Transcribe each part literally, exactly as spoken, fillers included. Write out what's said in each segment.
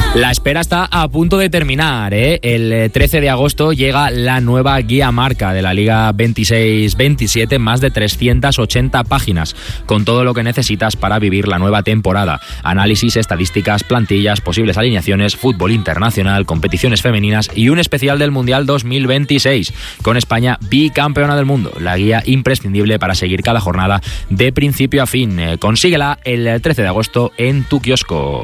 La espera está a punto de terminar, ¿eh? El trece de agosto llega la nueva guía marca de la Liga veintiséis veintisiete, más de trescientas ochenta páginas, con todo lo que necesitas para vivir la nueva temporada. Análisis, estadísticas, plantillas, posibles alineaciones, fútbol internacional, competiciones femeninas y un especial del Mundial dos mil veintiséis, con España bicampeona del mundo. La guía imprescindible para seguir cada jornada de principio a fin. Consíguela el trece de agosto en tu kiosco.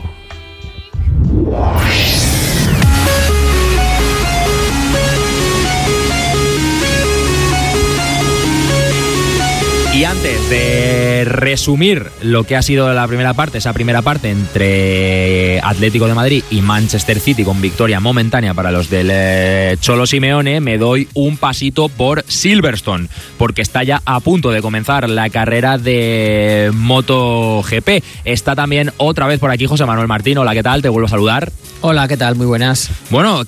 Y antes de resumir lo que ha sido la primera parte, esa primera parte entre Atlético de Madrid y Manchester City, con victoria momentánea para los del Cholo Simeone, me doy un pasito por Silverstone, porque está ya a punto de comenzar la carrera de MotoGP. Está también otra vez por aquí José Manuel Martín. Hola, ¿qué tal? Te vuelvo a saludar. Hola, ¿qué tal? Muy buenas. Bueno,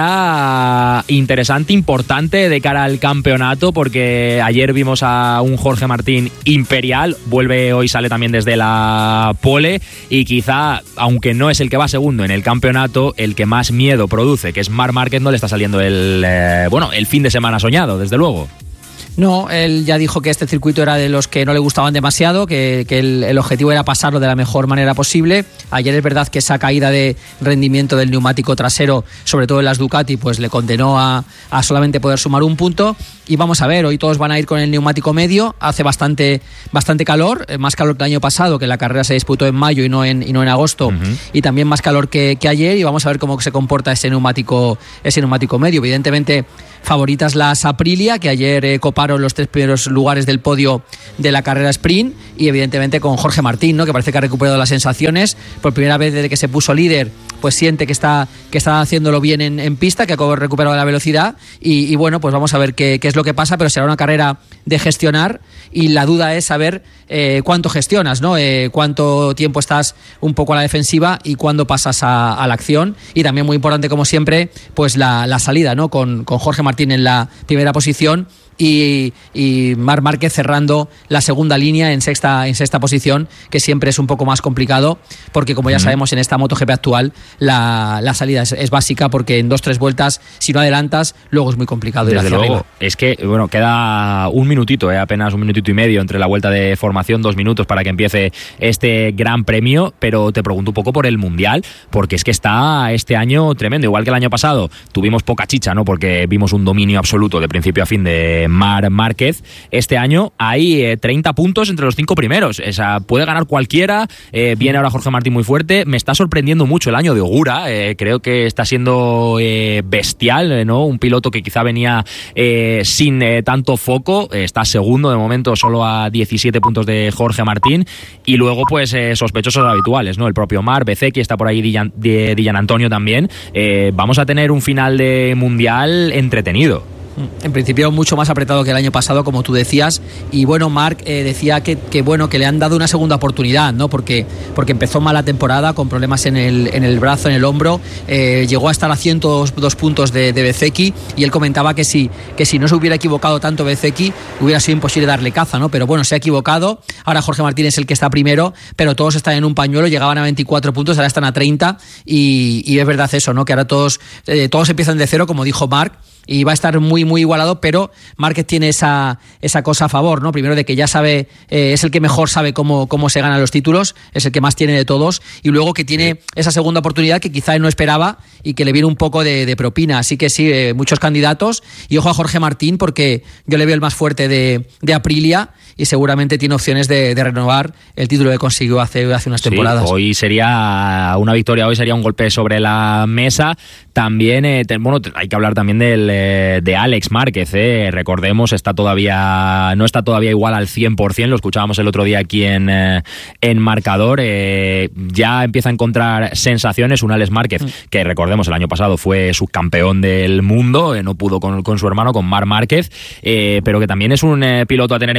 carrera interesante, importante de cara al campeonato, porque ayer vimos a un Jorge Martín imperial, vuelve hoy, sale también desde la pole, y quizá, aunque no es el que va segundo en el campeonato, el que más miedo produce, que es Marc Márquez, no le está saliendo el, eh, bueno, el fin de semana soñado, desde luego. No, él ya dijo que este circuito era de los que no le gustaban demasiado, que, que el, el objetivo era pasarlo de la mejor manera posible. Ayer es verdad que esa caída de rendimiento del neumático trasero, sobre todo en las Ducati, pues le condenó a, a solamente poder sumar un punto. Y vamos a ver, hoy todos van a ir con el neumático medio, hace bastante, bastante calor, más calor que el año pasado, que la carrera se disputó en mayo y no en, y no en agosto, uh-huh. Y también más calor que, que ayer, y vamos a ver cómo se comporta ese neumático, ese neumático medio. Evidentemente, favoritas las Aprilia, que ayer eh, coparon los tres primeros lugares del podio de la carrera sprint, y evidentemente con Jorge Martín, ¿no?, que parece que ha recuperado las sensaciones. Por primera vez desde que se puso líder, pues siente que está, que está haciéndolo bien en, en pista, que ha recuperado la velocidad, y, y bueno, pues vamos a ver qué, qué es lo que pasa, pero será una carrera de gestionar, y la duda es saber eh, cuánto gestionas, ¿no? Eh, cuánto tiempo estás un poco a la defensiva y cuándo pasas a, a la acción, y también muy importante, como siempre, pues la, la salida, ¿no?, con, con Jorge Martín en la primera posición, y, y Marc Márquez cerrando la segunda línea en sexta, en sexta posición, que siempre es un poco más complicado, porque como ya uh-huh. sabemos, en esta MotoGP actual la, la salida es, es básica, porque en dos tres vueltas, si no adelantas, luego es muy complicado ir Desde hacia luego, arriba. Es que bueno, queda un minutito, eh, apenas un minutito y medio entre la vuelta de formación, dos minutos para que empiece este gran premio, pero te pregunto un poco por el Mundial, porque es que está este año tremendo, igual que el año pasado tuvimos poca chicha, ¿no?, porque vimos un dominio absoluto de principio a fin de Marc Márquez. Este año hay eh, treinta puntos entre los cinco primeros, o sea, puede ganar cualquiera. eh, viene ahora Jorge Martín muy fuerte, me está sorprendiendo mucho el año de Ogura, eh, creo que está siendo eh, bestial, ¿no?, un piloto que quizá venía eh, sin eh, tanto foco, eh, está segundo de momento, solo a diecisiete puntos de Jorge Martín, y luego pues eh, sospechosos habituales, ¿no?, el propio Marc, Bezzecchi, está por ahí Dillan, Dillan Antonio también. eh, vamos a tener un final de Mundial entretenido. En principio mucho más apretado que el año pasado, como tú decías, y bueno, Marc eh, decía que, que bueno, que le han dado una segunda oportunidad, ¿no?, porque, porque empezó mal la temporada con problemas en el, en el brazo, en el hombro, eh, llegó a estar a ciento dos puntos de, de Bezzecchi, y él comentaba que si, que si no se hubiera equivocado tanto Bezzecchi, hubiera sido imposible darle caza, ¿no?, pero bueno, se ha equivocado. Ahora Jorge Martín es el que está primero, pero todos están en un pañuelo, llegaban a veinticuatro puntos, ahora están a treinta, y, y es verdad eso, ¿no?, que ahora todos, eh, todos empiezan de cero, como dijo Marc, y va a estar muy muy igualado, pero Márquez tiene esa, esa cosa a favor, ¿no? Primero, de que ya sabe, eh, es el que mejor sabe cómo, cómo se ganan los títulos, es el que más tiene de todos, y luego que tiene esa segunda oportunidad que quizá él no esperaba y que le viene un poco de, de propina. Así que sí, eh, muchos candidatos, y ojo a Jorge Martín, porque yo le veo el más fuerte de, de Aprilia, y seguramente tiene opciones de, de renovar el título que consiguió hace, hace unas temporadas. Sí, hoy sería una victoria, hoy sería un golpe sobre la mesa. También, eh, te, bueno, hay que hablar también del, eh, de Alex Márquez, eh. recordemos, está todavía no está todavía igual al cien por ciento, lo escuchábamos el otro día aquí en, eh, en Marcador, eh, ya empieza a encontrar sensaciones, un Alex Márquez, mm. que recordemos el año pasado fue subcampeón del mundo, eh, no pudo con, con su hermano, con Marc Márquez, eh, pero que también es un eh, piloto a tener en cuenta, quizá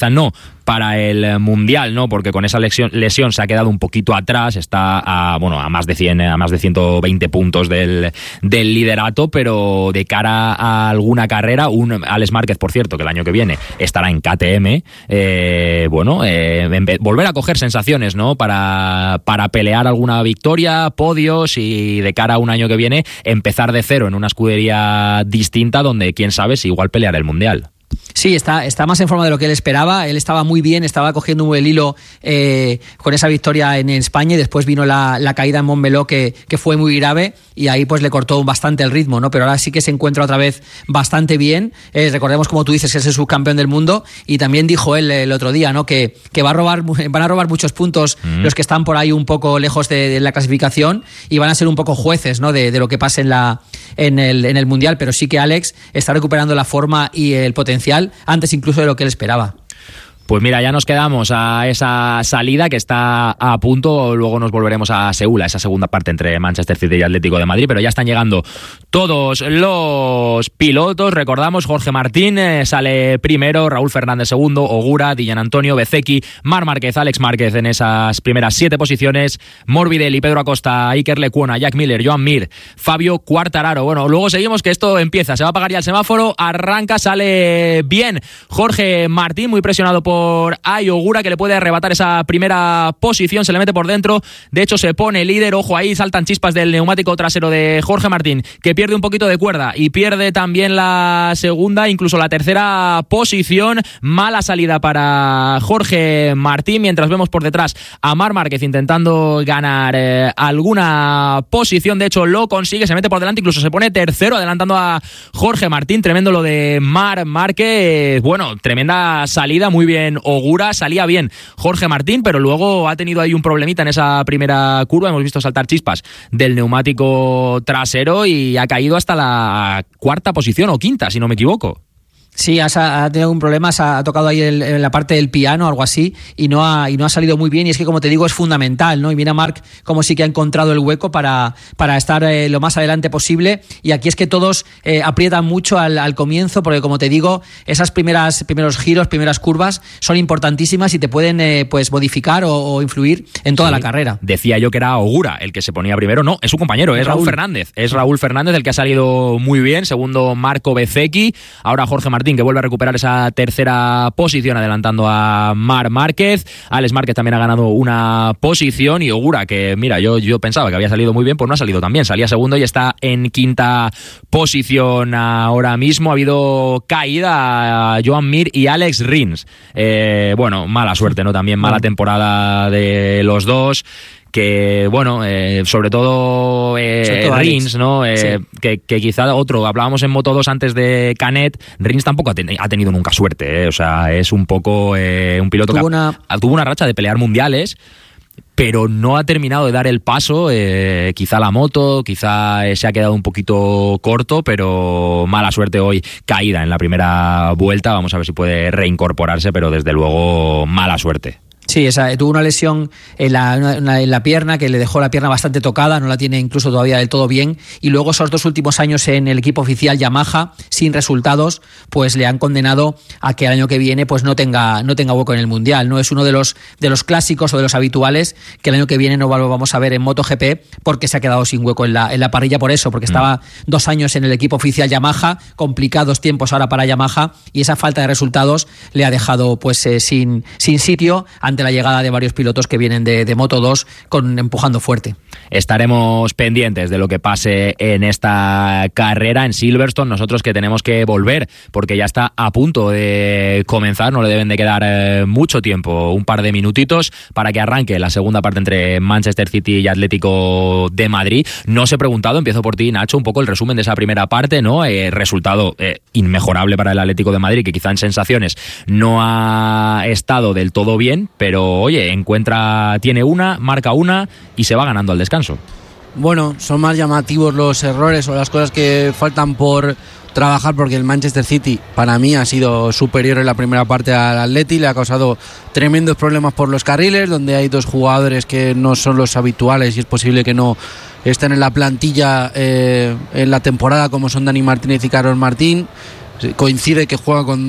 quizá no para el Mundial, ¿no? Porque con esa lesión, lesión se ha quedado un poquito atrás, está a, bueno, a más de cien, a más de ciento veinte puntos del, del liderato, pero de cara a alguna carrera, un Alex Márquez, por cierto, que el año que viene estará en K T M, eh, bueno, eh, volver a coger sensaciones, ¿no? Para, para pelear alguna victoria, podios, y de cara a un año que viene empezar de cero en una escudería distinta donde quién sabe si igual pelear el Mundial. Sí, está, está más en forma de lo que él esperaba. Él estaba muy bien, estaba cogiendo un buen hilo eh, con esa victoria en, en España, y después vino la, la caída en Montmeló, que, que fue muy grave, y ahí pues le cortó bastante el ritmo, ¿no? Pero ahora sí que se encuentra otra vez bastante bien. Eh, recordemos, como tú dices, que es el subcampeón del mundo, y también dijo él el otro día, ¿no? Que, que va a robar, van a robar muchos puntos mm. los que están por ahí un poco lejos de, de la clasificación, y van a ser un poco jueces, ¿no? De, de lo que pase en, la, en, el, en el Mundial. Pero sí que Alex está recuperando la forma y el potencial antes incluso de lo que él esperaba. Pues mira, ya nos quedamos a esa salida que está a punto. Luego nos volveremos a Seúl, a esa segunda parte entre Manchester City y Atlético de Madrid, pero ya están llegando todos los pilotos. Recordamos, Jorge Martín eh, sale primero, Raúl Fernández segundo, Ogura, Dylan Antonio, Bezzecchi, Marc Márquez, Alex Márquez en esas primeras siete posiciones, Morbidelli, Pedro Acosta, Iker Lecuona, Jack Miller, Joan Mir, Fabio Quartararo. Bueno, luego seguimos, que esto empieza, se va a apagar ya el semáforo, arranca, sale bien Jorge Martín, muy presionado por por Ai Ogura, que le puede arrebatar esa primera posición, se le mete por dentro, de hecho se pone líder. Ojo, ahí saltan chispas del neumático trasero de Jorge Martín, que pierde un poquito de cuerda y pierde también la segunda, incluso la tercera posición. Mala salida para Jorge Martín, mientras vemos por detrás a Marc Márquez intentando ganar eh, alguna posición. De hecho lo consigue, se mete por delante, incluso se pone tercero adelantando a Jorge Martín. Tremendo lo de Marc Márquez, bueno, tremenda salida, muy bien Ogura, salía bien Jorge Martín, pero luego ha tenido ahí un problemita en esa primera curva. Hemos visto saltar chispas del neumático trasero y ha caído hasta la cuarta posición o quinta, si no me equivoco. Sí, ha, ha tenido un problema, se ha tocado ahí el, en la parte del piano, algo así, y no ha y no ha salido muy bien. Y es que, como te digo, es fundamental, ¿no? Y mira Marc como sí que ha encontrado el hueco para, para estar eh, lo más adelante posible. Y aquí es que todos eh, aprietan mucho al, al comienzo, porque, como te digo, esas primeras primeros giros, primeras curvas son importantísimas y te pueden eh, pues modificar o, o influir en toda sí, la carrera. Decía yo que era Ogura el que se ponía primero, no, es su compañero, es Raúl, Raúl Fernández. Es Raúl Fernández el que ha salido muy bien, segundo Marco Bezzecchi, ahora Jorge Martín, que vuelve a recuperar esa tercera posición adelantando a Marc Márquez. Alex Márquez también ha ganado una posición, y Ogura, que mira, yo, yo pensaba que había salido muy bien, pues no ha salido tan bien, salía segundo y está en quinta posición ahora mismo. Ha habido caída a Joan Mir y Alex Rins. Eh, bueno, mala suerte, ¿no? También mala temporada de los dos. Que bueno, eh, sobre todo, eh, sobre todo Rins, ¿no? Eh, sí. que, que quizá otro, hablábamos en Moto dos antes de Canet, Rins tampoco ha, ten, ha tenido nunca suerte, ¿eh? O sea, es un poco eh, un piloto tuvo que una... Ha, tuvo una racha de pelear mundiales, pero no ha terminado de dar el paso. Eh, quizá la moto, quizá eh, se ha quedado un poquito corto, pero mala suerte hoy, caída en la primera vuelta. Vamos a ver si puede reincorporarse, pero desde luego mala suerte. Sí, esa, tuvo una lesión en la, una, en la pierna que le dejó la pierna bastante tocada, no la tiene incluso todavía del todo bien, y luego esos dos últimos años en el equipo oficial Yamaha sin resultados, pues le han condenado a que el año que viene pues no tenga no tenga hueco en el Mundial. No es uno de los de los clásicos o de los habituales que el año que viene no lo vamos a ver en MotoGP, porque se ha quedado sin hueco en la en la parrilla por eso, porque mm. estaba dos años en el equipo oficial Yamaha, complicados tiempos ahora para Yamaha, y esa falta de resultados le ha dejado pues eh, sin sin sitio ante la llegada de varios pilotos que vienen de, de Moto dos con empujando fuerte. Estaremos pendientes de lo que pase en esta carrera en Silverstone, nosotros que tenemos que volver porque ya está a punto de comenzar, no le deben de quedar eh, mucho tiempo, un par de minutitos para que arranque la segunda parte entre Manchester City y Atlético de Madrid. No os he preguntado, empiezo por ti, Nacho, un poco el resumen de esa primera parte, ¿no? Eh, resultado eh, inmejorable para el Atlético de Madrid, que quizá en sensaciones no ha estado del todo bien, pero Pero oye, encuentra, tiene una, marca una y se va ganando al descanso. Bueno, son más llamativos los errores o las cosas que faltan por trabajar, porque el Manchester City para mí ha sido superior en la primera parte al Atleti, le ha causado tremendos problemas por los carriles, donde hay dos jugadores que no son los habituales y es posible que no estén en la plantilla eh, en la temporada, como son Dani Martínez y Carlos Martín. Coincide que juega con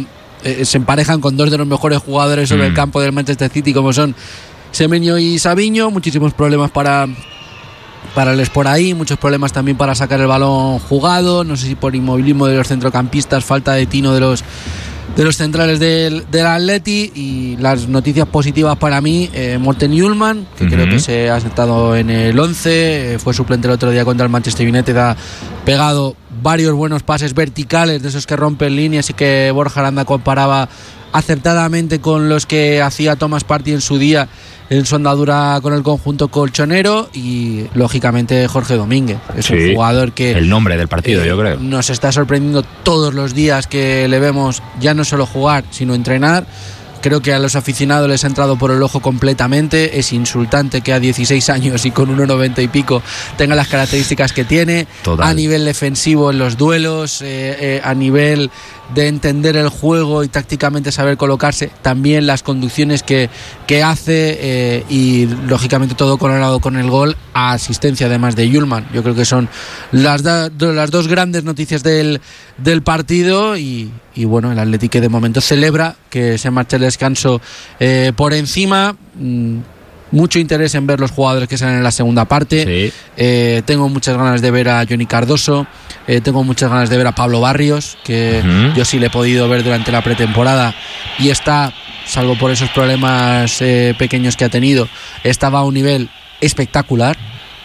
eh, se emparejan con dos de los mejores jugadores sobre mm. el campo del Manchester City, como son Semenyo y Savinho. Muchísimos problemas para para el por ahí, muchos problemas también para sacar el balón jugado, no sé si por inmovilismo de los centrocampistas, falta de tino de los de los centrales del, del Atleti. Y las noticias positivas para mí, eh, Morten Hjulmand, que uh-huh. creo que se ha sentado en el once, eh, fue suplente el otro día contra el Manchester United, ha pegado varios buenos pases verticales de esos que rompen líneas y que Borja Aranda comparaba acertadamente con los que hacía Thomas Partey en su día en su andadura con el conjunto colchonero. Y lógicamente Jorge Domínguez es sí, un jugador que el nombre del partido, eh, yo creo, nos está sorprendiendo todos los días que le vemos, ya no solo jugar sino entrenar. Creo que a los aficionados les ha entrado por el ojo completamente. Es insultante que a dieciséis años y con uno noventa y pico tenga las características que tiene. Total. A nivel defensivo en los duelos, eh, eh, a nivel de entender el juego y tácticamente saber colocarse, también las conducciones que, que hace, eh, y lógicamente todo coronado con el gol a asistencia además de Hjulmand. Yo creo que son las, da, las dos grandes noticias del, del partido. Y, y bueno, el Athletic de momento celebra que se marche el descanso eh, por encima. mm, Mucho interés en ver los jugadores que salen en la segunda parte. Sí. Eh, tengo muchas ganas de ver a Johnny Cardoso. Eh, tengo muchas ganas de ver a Pablo Barrios, que uh-huh. yo sí le he podido ver durante la pretemporada y está, salvo por esos problemas eh, pequeños que ha tenido, estaba a un nivel espectacular.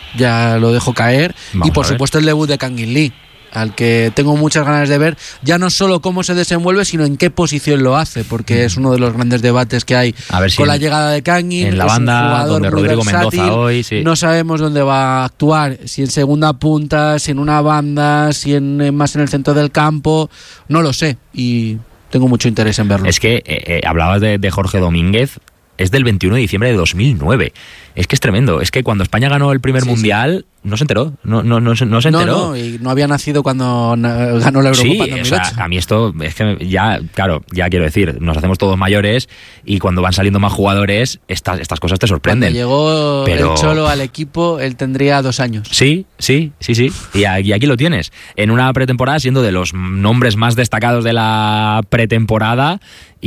Ya lo dejo caer. Vamos, y por supuesto el debut de Kangin Lee, al que tengo muchas ganas de ver, ya no solo cómo se desenvuelve, sino en qué posición lo hace, porque es uno de los grandes debates que hay con si la en, llegada de Kangin. En la banda donde Rodrigo versátil. Mendoza hoy, sí. No sabemos dónde va a actuar, si en segunda punta, si en una banda, si en, más en el centro del campo, no lo sé, y tengo mucho interés en verlo. Es que eh, eh, hablabas de, de Jorge Domínguez, es del veintiuno de diciembre de dos mil nueve. Es que es tremendo. Es que cuando España ganó el primer sí, mundial, sí. no se enteró. No, no, no, no se enteró. No, no, y no había nacido cuando ganó la Eurocopa sí, en dos mil ocho. O sea, a mí esto es que ya, claro, ya quiero decir, nos hacemos todos mayores y cuando van saliendo más jugadores, estas, estas cosas te sorprenden. Cuando llegó pero... el Cholo al equipo, él tendría dos años. Sí, sí, sí, sí. Y aquí, aquí lo tienes. En una pretemporada, siendo de los nombres más destacados de la pretemporada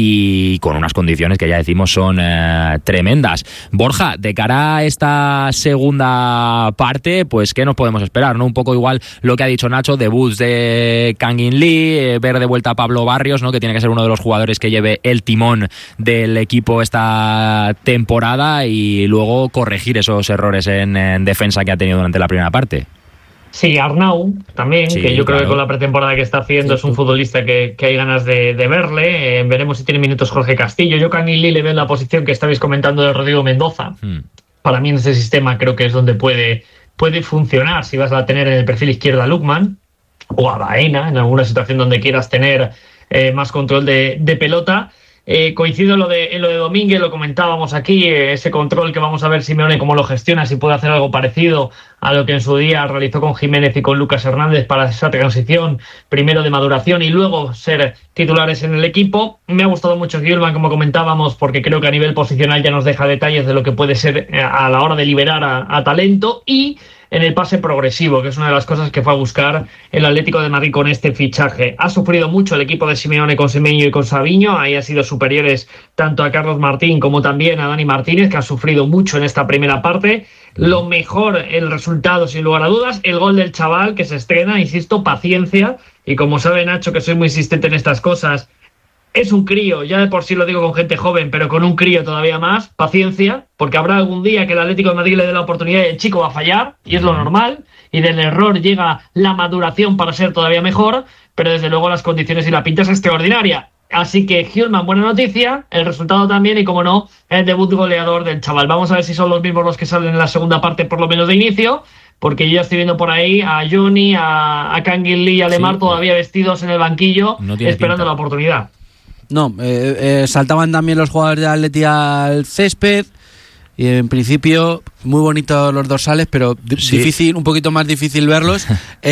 y con unas condiciones que ya decimos son eh, tremendas. Borja, de cara a esta segunda parte, pues ¿qué nos podemos esperar? ¿No? Un poco igual lo que ha dicho Nacho, debuts de Kangin Lee, eh, ver de vuelta a Pablo Barrios, ¿no? Que tiene que ser uno de los jugadores que lleve el timón del equipo esta temporada y luego corregir esos errores en, en defensa que ha tenido durante la primera parte. Sí, Arnau también, sí, que yo creo claro. que con la pretemporada que está haciendo sí, es un futbolista que, que hay ganas de, de verle. Eh, veremos si tiene minutos Jorge Castillo. Yo Kangin Lee le veo en la posición que estabais comentando de Rodrigo Mendoza. Hmm. Para mí en ese sistema creo que es donde puede, puede funcionar. Si vas a tener en el perfil izquierdo a Lookman o a Baena, en alguna situación donde quieras tener eh, más control de, de pelota. Eh, coincido en lo, de, en lo de Domínguez, lo comentábamos aquí, eh, ese control que vamos a ver Simeone cómo lo gestiona, si puede hacer algo parecido a lo que en su día realizó con Jiménez y con Lucas Hernández para esa transición, primero de maduración y luego ser titulares en el equipo. Me ha gustado mucho Hjulmand, como comentábamos, porque creo que a nivel posicional ya nos deja detalles de lo que puede ser a la hora de liberar a, a talento, y en el pase progresivo, que es una de las cosas que fue a buscar el Atlético de Madrid con este fichaje. Ha sufrido mucho el equipo de Simeone con Semenyo y con Savinho, ahí han sido superiores tanto a Carlos Martín como también a Dani Martínez, que ha sufrido mucho en esta primera parte. Lo mejor, el resultado sin lugar a dudas, el gol del chaval que se estrena, insisto, paciencia, y como sabe Nacho que soy muy insistente en estas cosas, es un crío, ya de por sí lo digo con gente joven, pero con un crío todavía más, paciencia, porque habrá algún día que el Atlético de Madrid le dé la oportunidad y el chico va a fallar, y es lo normal, y del error llega la maduración para ser todavía mejor, pero desde luego las condiciones y la pinta es extraordinaria. Así que Hjulmand, buena noticia, el resultado también, y como no, el debut goleador del chaval. Vamos a ver si son los mismos los que salen en la segunda parte, por lo menos de inicio, porque yo ya estoy viendo por ahí a Johnny, a, a Kangin Lee y a Lemar sí, todavía vestidos en el banquillo, no esperando pinta. La oportunidad. No, eh, eh, saltaban también los jugadores de Atleti al césped y en principio muy bonitos los dorsales, pero sí. difícil, un poquito más difícil verlos.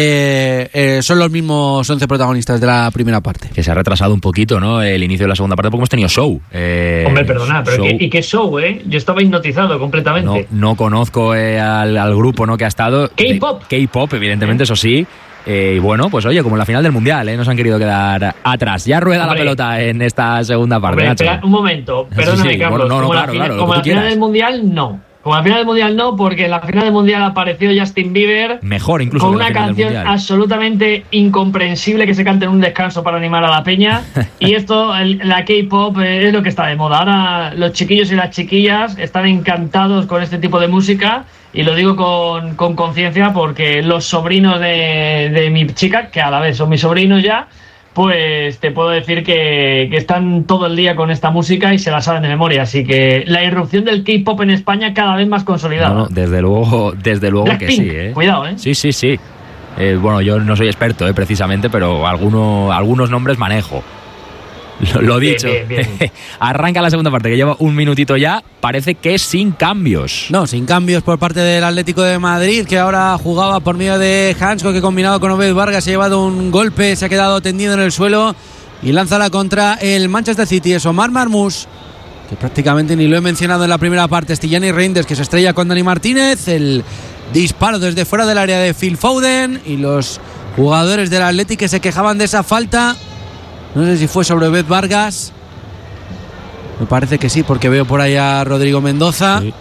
eh, eh, son los mismos once protagonistas de la primera parte. Que se ha retrasado un poquito, ¿no? El inicio de la segunda parte porque hemos tenido show. Eh, Hombre, perdona, pero show. ¿Qué, ¿y qué show, eh? Yo estaba hipnotizado completamente. No, no conozco eh, al, al grupo, ¿no? Que ha estado. K-pop. K-pop, evidentemente, eso sí. Eh, y bueno, pues oye, como en la final del Mundial, ¿eh? Nos han querido quedar atrás. Ya rueda Hombre. la pelota en esta segunda parte. Hombre, espera, un momento, perdóname, sí, sí. Carlos. Bueno, no, no, como claro, la, final, claro, como la final del Mundial, no. Como la final del Mundial no, porque en la final del Mundial apareció Justin Bieber. Mejor incluso. Con una canción absolutamente incomprensible que se canta en un descanso para animar a la peña. Y esto, el, la K-pop, eh, es lo que está de moda. Ahora los chiquillos y las chiquillas están encantados con este tipo de música. Y lo digo con, con conciencia porque los sobrinos de, de mi chica, que a la vez son mis sobrinos ya, pues te puedo decir que, que están todo el día con esta música y se la saben de memoria. Así que la irrupción del K-pop en España cada vez más consolidada. No, no, desde luego, desde luego Blackpink, que sí, ¿eh? Cuidado, ¿eh? Sí, sí, sí. Eh, bueno, yo no soy experto, ¿eh? precisamente, pero alguno, algunos nombres manejo. Lo, lo dicho. Bien, bien, bien. Arranca la segunda parte, que lleva un minutito ya. Parece que sin cambios. No, sin cambios por parte del Atlético de Madrid, que ahora jugaba por medio de Hansko, que combinado con Obed Vargas se ha llevado un golpe, se ha quedado tendido en el suelo y lanza la contra el Manchester City. Es Omar Marmoush, que prácticamente ni lo he mencionado en la primera parte. Tijani Reinders, que se estrella con Dani Martínez. El disparo desde fuera del área de Phil Foden y los jugadores del Atlético que se quejaban de esa falta. No sé si fue sobre Obed Vargas. Me parece que sí, porque veo por ahí a Rodrigo Mendoza. Sí.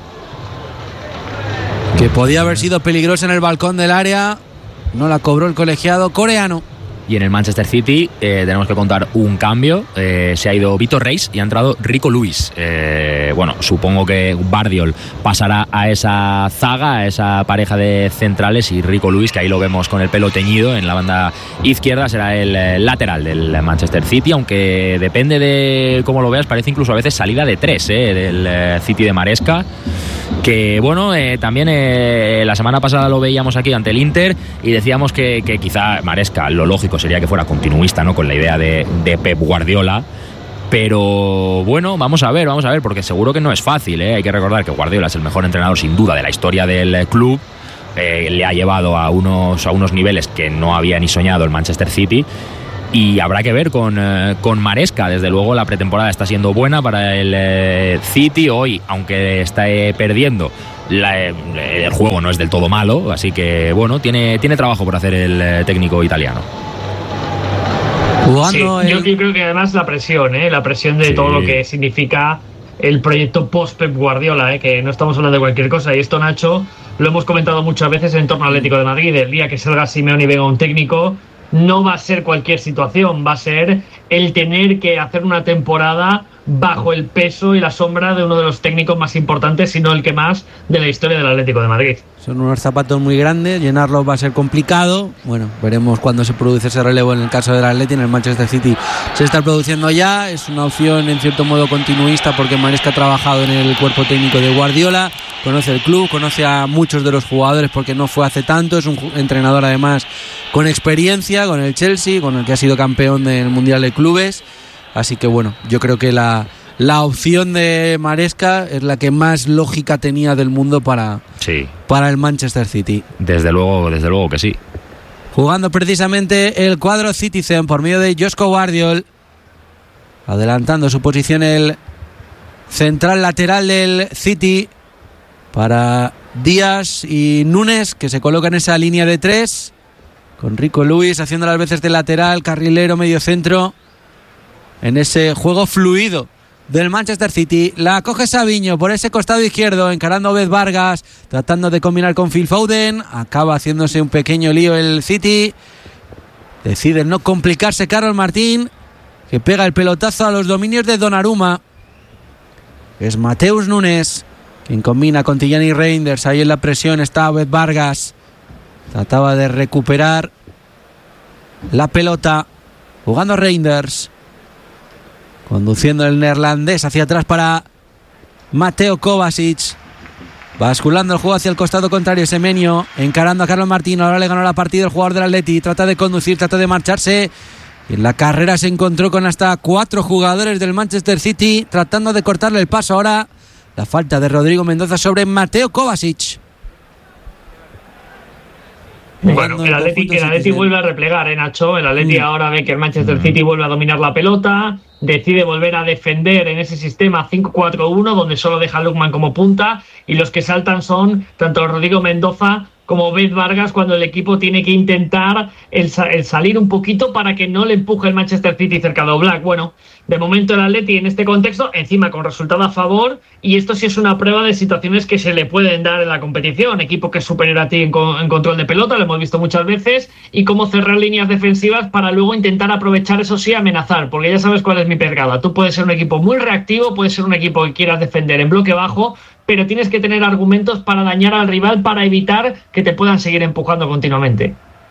Que podía haber sido peligrosa en el balcón del área. No la cobró el colegiado coreano. Y en el Manchester City eh, tenemos que contar un cambio. Eh, se ha ido Vitor Reis y ha entrado Rico Lewis. Eh, bueno, supongo que Guardiol pasará a esa zaga, a esa pareja de centrales, y Rico Lewis, que ahí lo vemos con el pelo teñido en la banda izquierda, será el eh, lateral del Manchester City, aunque depende de cómo lo veas, parece incluso a veces salida de tres eh, del eh, City de Maresca. Que bueno, eh, también eh, la semana pasada lo veíamos aquí ante el Inter y decíamos que, que quizá Maresca, lo lógico sería que fuera continuista, ¿no?, con la idea de, de Pep Guardiola. Pero bueno, vamos a ver, vamos a ver, porque seguro que no es fácil, ¿eh? Hay que recordar que Guardiola es el mejor entrenador sin duda de la historia del club. Eh, le ha llevado a unos, a unos niveles que no había ni soñado el Manchester City. Y habrá que ver con, eh, con Maresca. Desde luego la pretemporada está siendo buena para el eh, City. Hoy, aunque está eh, perdiendo, la, eh, el juego no es del todo malo. Así que bueno, tiene, tiene trabajo por hacer el eh, técnico italiano. Sí, el... yo, yo creo que además la presión, ¿eh? la presión de sí. todo lo que significa el proyecto post-Pep Guardiola, ¿eh? que no estamos hablando de cualquier cosa. Y esto, Nacho, lo hemos comentado muchas veces en torno al Atlético de Madrid. El día que salga Simeone y venga un técnico, no va a ser cualquier situación, va a ser el tener que hacer una temporada bajo el peso y la sombra de uno de los técnicos más importantes, si no el que más, de la historia del Atlético de Madrid. Son unos zapatos muy grandes, llenarlos va a ser complicado. Bueno, veremos cuándo se produce ese relevo en el caso del Atlético. En el Manchester City se está produciendo ya, es una opción en cierto modo continuista, porque Maresca ha trabajado en el cuerpo técnico de Guardiola, conoce el club, conoce a muchos de los jugadores porque no fue hace tanto, es un entrenador además con experiencia, con el Chelsea, con el que ha sido campeón del Mundial de Clubes. Así que bueno, yo creo que la, la opción de Maresca es la que más lógica tenía del mundo para, sí. para el Manchester City. Desde luego, desde luego que sí. Jugando precisamente el cuadro Citizen por medio de Josko Guardiol, adelantando su posición el central lateral del City para Díaz y Núñez, que se colocan en esa línea de tres, con Rico Lewis haciendo las veces de lateral, carrilero, medio centro, en ese juego fluido del Manchester City. La coge Savinho por ese costado izquierdo, encarando a Obed Vargas, tratando de combinar con Phil Foden. Acaba haciéndose un pequeño lío el City. Decide no complicarse Carlos Martín, que pega el pelotazo a los dominios de Donnarumma. Es Mateus Núñez quien combina con Tijani Reinders. Ahí en la presión está Obed Vargas. Trataba de recuperar la pelota, jugando Reinders, conduciendo el neerlandés hacia atrás para Mateo Kovacic, basculando el juego hacia el costado contrario. Semenyo encarando a Carlos Martín. Ahora le ganó la partida el jugador del Atleti, trata de conducir, trata de marcharse, y en la carrera se encontró con hasta cuatro jugadores del Manchester City tratando de cortarle el paso. Ahora la falta de Rodrigo Mendoza sobre Mateo Kovacic. Bueno, el Atleti, el Atleti vuelve a replegar, ¿eh, Nacho? El Atleti mm. ahora ve que el Manchester City vuelve a dominar la pelota, decide volver a defender en ese sistema cinco cuatro uno, donde solo deja a Lookman como punta, y los que saltan son tanto Rodrigo Mendoza como Beth Vargas cuando el equipo tiene que intentar el, el salir un poquito para que no le empuje el Manchester City cerca de Oblak. Bueno, de momento el Atleti en este contexto, encima con resultado a favor, y esto sí es una prueba de situaciones que se le pueden dar en la competición. Equipo que es superior a ti en, en control de pelota, lo hemos visto muchas veces, y cómo cerrar líneas defensivas para luego intentar aprovechar, eso sí, amenazar, porque ya sabes cuál es mi pegada. Tú puedes ser un equipo muy reactivo, puedes ser un equipo que quieras defender en bloque bajo, pero tienes que tener argumentos para dañar al rival, para evitar que te puedan seguir empujando continuamente.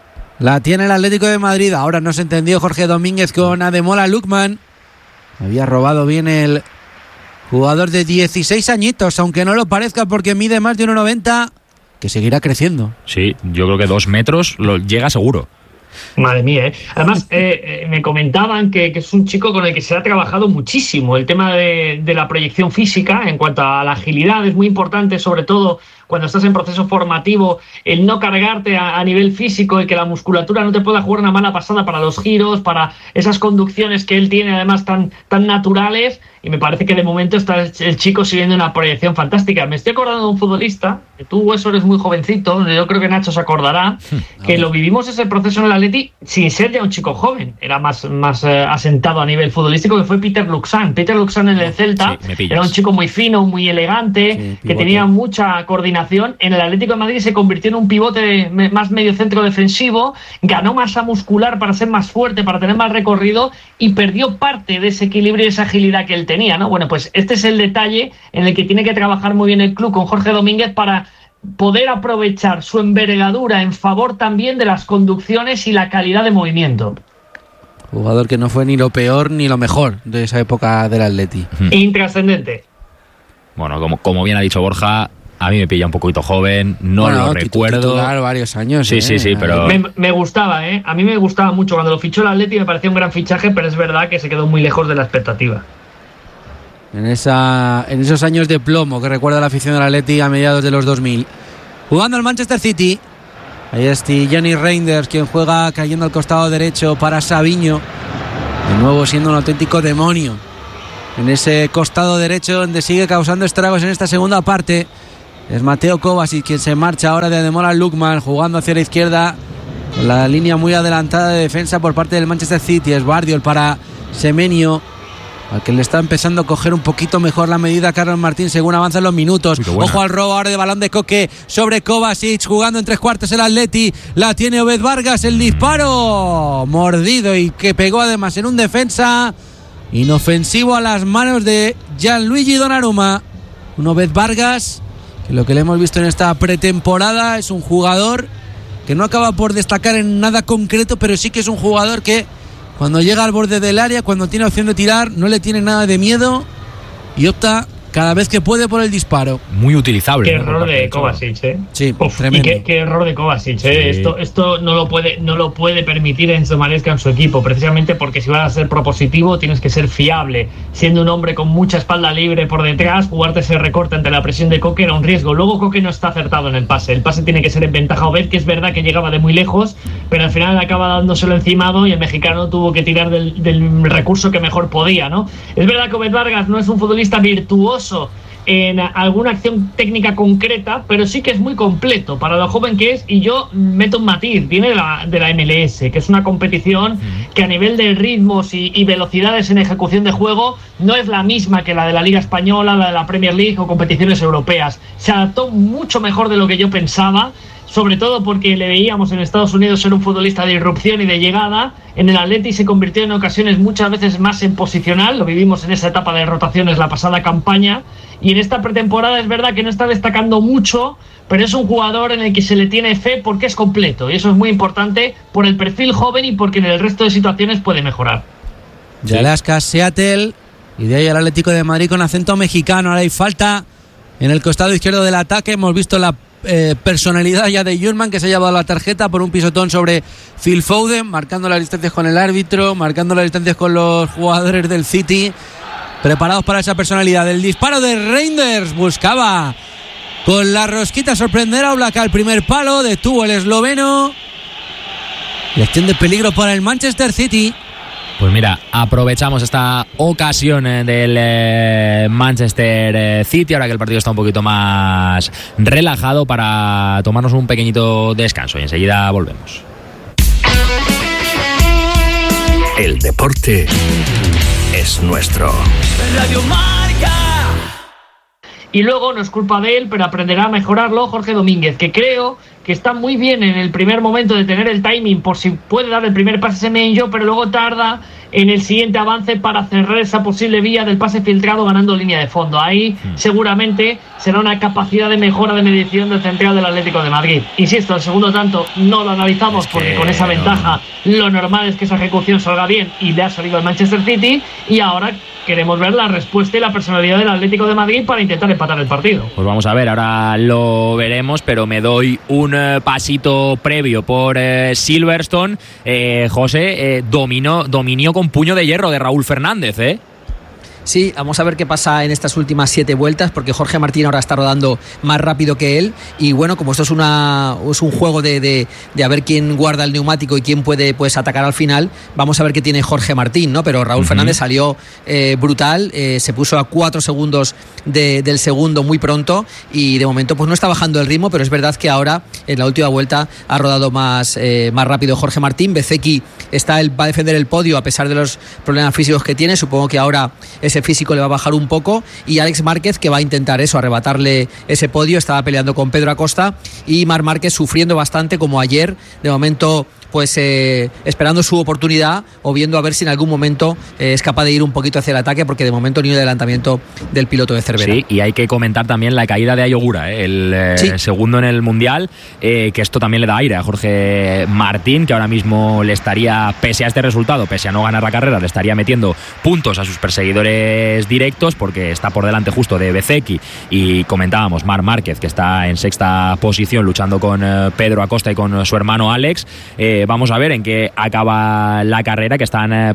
La tiene el Atlético de Madrid. Ahora no se entendió Jorge Domínguez con Ademola Lookman. Había robado bien el jugador de dieciséis añitos, aunque no lo parezca porque mide más de uno noventa, que seguirá creciendo. Sí, yo creo que dos metros lo llega seguro. Madre mía, ¿eh? Además eh, eh, me comentaban que, que es un chico con el que se ha trabajado muchísimo. El tema de, de la proyección física en cuanto a la agilidad es muy importante, sobre todo cuando estás en proceso formativo, el no cargarte a, a nivel físico y que la musculatura no te pueda jugar una mala pasada para los giros, para esas conducciones que él tiene además tan, tan naturales, y me parece que de momento está el chico siguiendo una proyección fantástica. Me estoy acordando de un futbolista, que tú eso eres muy jovencito, yo creo que Nacho se acordará, que lo vivimos ese proceso en el Atleti sin ser ya un chico joven, era más, más eh, asentado a nivel futbolístico, que fue Peter Luxan. Peter Luxan en el Celta sí, era un chico muy fino, muy elegante, sí, que tenía mucha coordinación. En el Atlético de Madrid se convirtió en un pivote más medio centro defensivo, ganó masa muscular para ser más fuerte, para tener más recorrido, y perdió parte de ese equilibrio y esa agilidad que él tenía, ¿no? Bueno, pues este es el detalle en el que tiene que trabajar muy bien el club con Jorge Domínguez para poder aprovechar su envergadura en favor también de las conducciones y la calidad de movimiento. Jugador que no fue ni lo peor ni lo mejor de esa época del Atleti. Intrascendente. Bueno, como, como bien ha dicho Borja, a mí me pilla un poquito joven, no bueno, lo recuerdo. Titular varios años. Sí, eh. sí, sí, pero... Me, me gustaba, ¿eh? A mí me gustaba mucho. Cuando lo fichó el Atleti me parecía un gran fichaje, pero es verdad que se quedó muy lejos de la expectativa. En, esa, en esos años de plomo que recuerda la afición del Atleti a mediados de los dos mil. Jugando al Manchester City. Ahí está Johnny Reinders, quien juega cayendo al costado derecho para Savinho. De nuevo siendo un auténtico demonio en ese costado derecho, donde sigue causando estragos en esta segunda parte. Es Mateo Kovacic quien se marcha ahora de Ademola Lookman, jugando hacia la izquierda con la línea muy adelantada de defensa por parte del Manchester City. Es Bardiol para Semenyo, al que le está empezando a coger un poquito mejor la medida Carlos Martín según avanzan los minutos. Ojo al robo ahora de balón de Coque sobre Kovacic, jugando en tres cuartos el Atleti. La tiene Obed Vargas, el disparo mordido y que pegó además en un defensa inofensivo a las manos de Gianluigi Donnarumma. Un Obed Vargas que lo que le hemos visto en esta pretemporada es un jugador que no acaba por destacar en nada concreto, pero sí que es un jugador que cuando llega al borde del área, cuando tiene opción de tirar, no le tiene nada de miedo y opta cada vez que puede por el disparo. Muy utilizable. Qué error de Kovacic, ¿eh? Sí, Uf, tremendo. Y qué, qué error de Kovacic, ¿eh? Sí. Esto, esto no lo puede, no lo puede permitir Enzo Maresca en su equipo, precisamente porque si vas a ser propositivo tienes que ser fiable. Siendo un hombre con mucha espalda libre por detrás, jugarte ese recorte ante la presión de Coque era un riesgo. Luego Coque no está acertado en el pase. El pase tiene que ser en ventaja Obed, que es verdad que llegaba de muy lejos, pero al final acaba dándoselo encimado y el mexicano tuvo que tirar del, del recurso que mejor podía, ¿no? Es verdad que Obed Vargas no es un futbolista virtuoso en alguna acción técnica concreta, pero sí que es muy completo para lo joven que es, y yo meto un matiz, viene de la, de la M L S, que es una competición que a nivel de ritmos y, y velocidades en ejecución de juego no es la misma que la de la Liga Española, la de la Premier League o competiciones europeas. Se adaptó mucho mejor de lo que yo pensaba, sobre todo porque le veíamos en Estados Unidos ser un futbolista de irrupción y de llegada. En el Atleti se convirtió en ocasiones muchas veces más en posicional, lo vivimos en esa etapa de rotaciones la pasada campaña, y en esta pretemporada es verdad que no está destacando mucho, pero es un jugador en el que se le tiene fe porque es completo, y eso es muy importante por el perfil joven y porque en el resto de situaciones puede mejorar. De Alaska, Seattle, y de ahí al Atlético de Madrid con acento mexicano. Ahora hay falta en el costado izquierdo del ataque. Hemos visto la eh, personalidad ya de Jurman, que se ha llevado la tarjeta por un pisotón sobre Phil Foden, marcando las distancias con el árbitro, marcando las distancias con los jugadores del City, preparados para esa personalidad. El disparo de Reinders, buscaba con la rosquita sorprender a Oblak al primer palo, detuvo el esloveno. Y acción de peligro para el Manchester City. Pues mira, aprovechamos esta ocasión del eh, Manchester City, ahora que el partido está un poquito más relajado, para tomarnos un pequeñito descanso y enseguida volvemos. El deporte es nuestro. Radio Marca. Y luego, no es culpa de él, pero aprenderá a mejorarlo Jorge Domínguez, que creo que está muy bien en el primer momento de tener el timing por si puede dar el primer pase Semenyo, pero luego tarda en el siguiente avance para cerrar esa posible vía del pase filtrado ganando línea de fondo. Ahí mm. seguramente será una capacidad de mejora de medición del central del Atlético de Madrid. Insisto, el segundo tanto no lo analizamos es porque con esa ventaja no. Lo normal es que esa ejecución salga bien y le ha salido al Manchester City, y ahora queremos ver la respuesta y la personalidad del Atlético de Madrid para intentar empatar el partido. Pues vamos a ver, ahora lo veremos, pero me doy un eh, pasito previo por eh, Silverstone. Eh, José, eh, dominó, dominio con puño de hierro de Raúl Fernández, ¿eh? Sí, vamos a ver qué pasa en estas últimas siete vueltas, porque Jorge Martín ahora está rodando más rápido que él, y bueno, como esto es una es un juego de, de, de a ver quién guarda el neumático y quién puede pues atacar al final, vamos a ver qué tiene Jorge Martín, ¿no? Pero Raúl uh-huh. Fernández salió eh, brutal, eh, se puso a cuatro segundos de, del segundo muy pronto, y de momento pues no está bajando el ritmo, pero es verdad que ahora en la última vuelta ha rodado más, eh, más rápido Jorge Martín. Bezzecchi está el, va a defender el podio a pesar de los problemas físicos que tiene, supongo que ahora ese físico le va a bajar un poco, y Alex Márquez, que va a intentar eso, arrebatarle ese podio, estaba peleando con Pedro Acosta, y Marc Márquez sufriendo bastante como ayer, de momento pues eh, esperando su oportunidad o viendo a ver si en algún momento eh, es capaz de ir un poquito hacia el ataque, porque de momento ni un adelantamiento del piloto de Cervera. Sí, y hay que comentar también la caída de Ayogura, ¿eh? el eh, sí. segundo en el Mundial, eh, que esto también le da aire a Jorge Martín, que ahora mismo le estaría, pese a este resultado, pese a no ganar la carrera, le estaría metiendo puntos a sus perseguidores directos, porque está por delante justo de Bezzecchi, y comentábamos Marc Márquez, que está en sexta posición luchando con eh, Pedro Acosta y con su hermano Alex. eh, Vamos a ver en qué acaba la carrera, que están eh,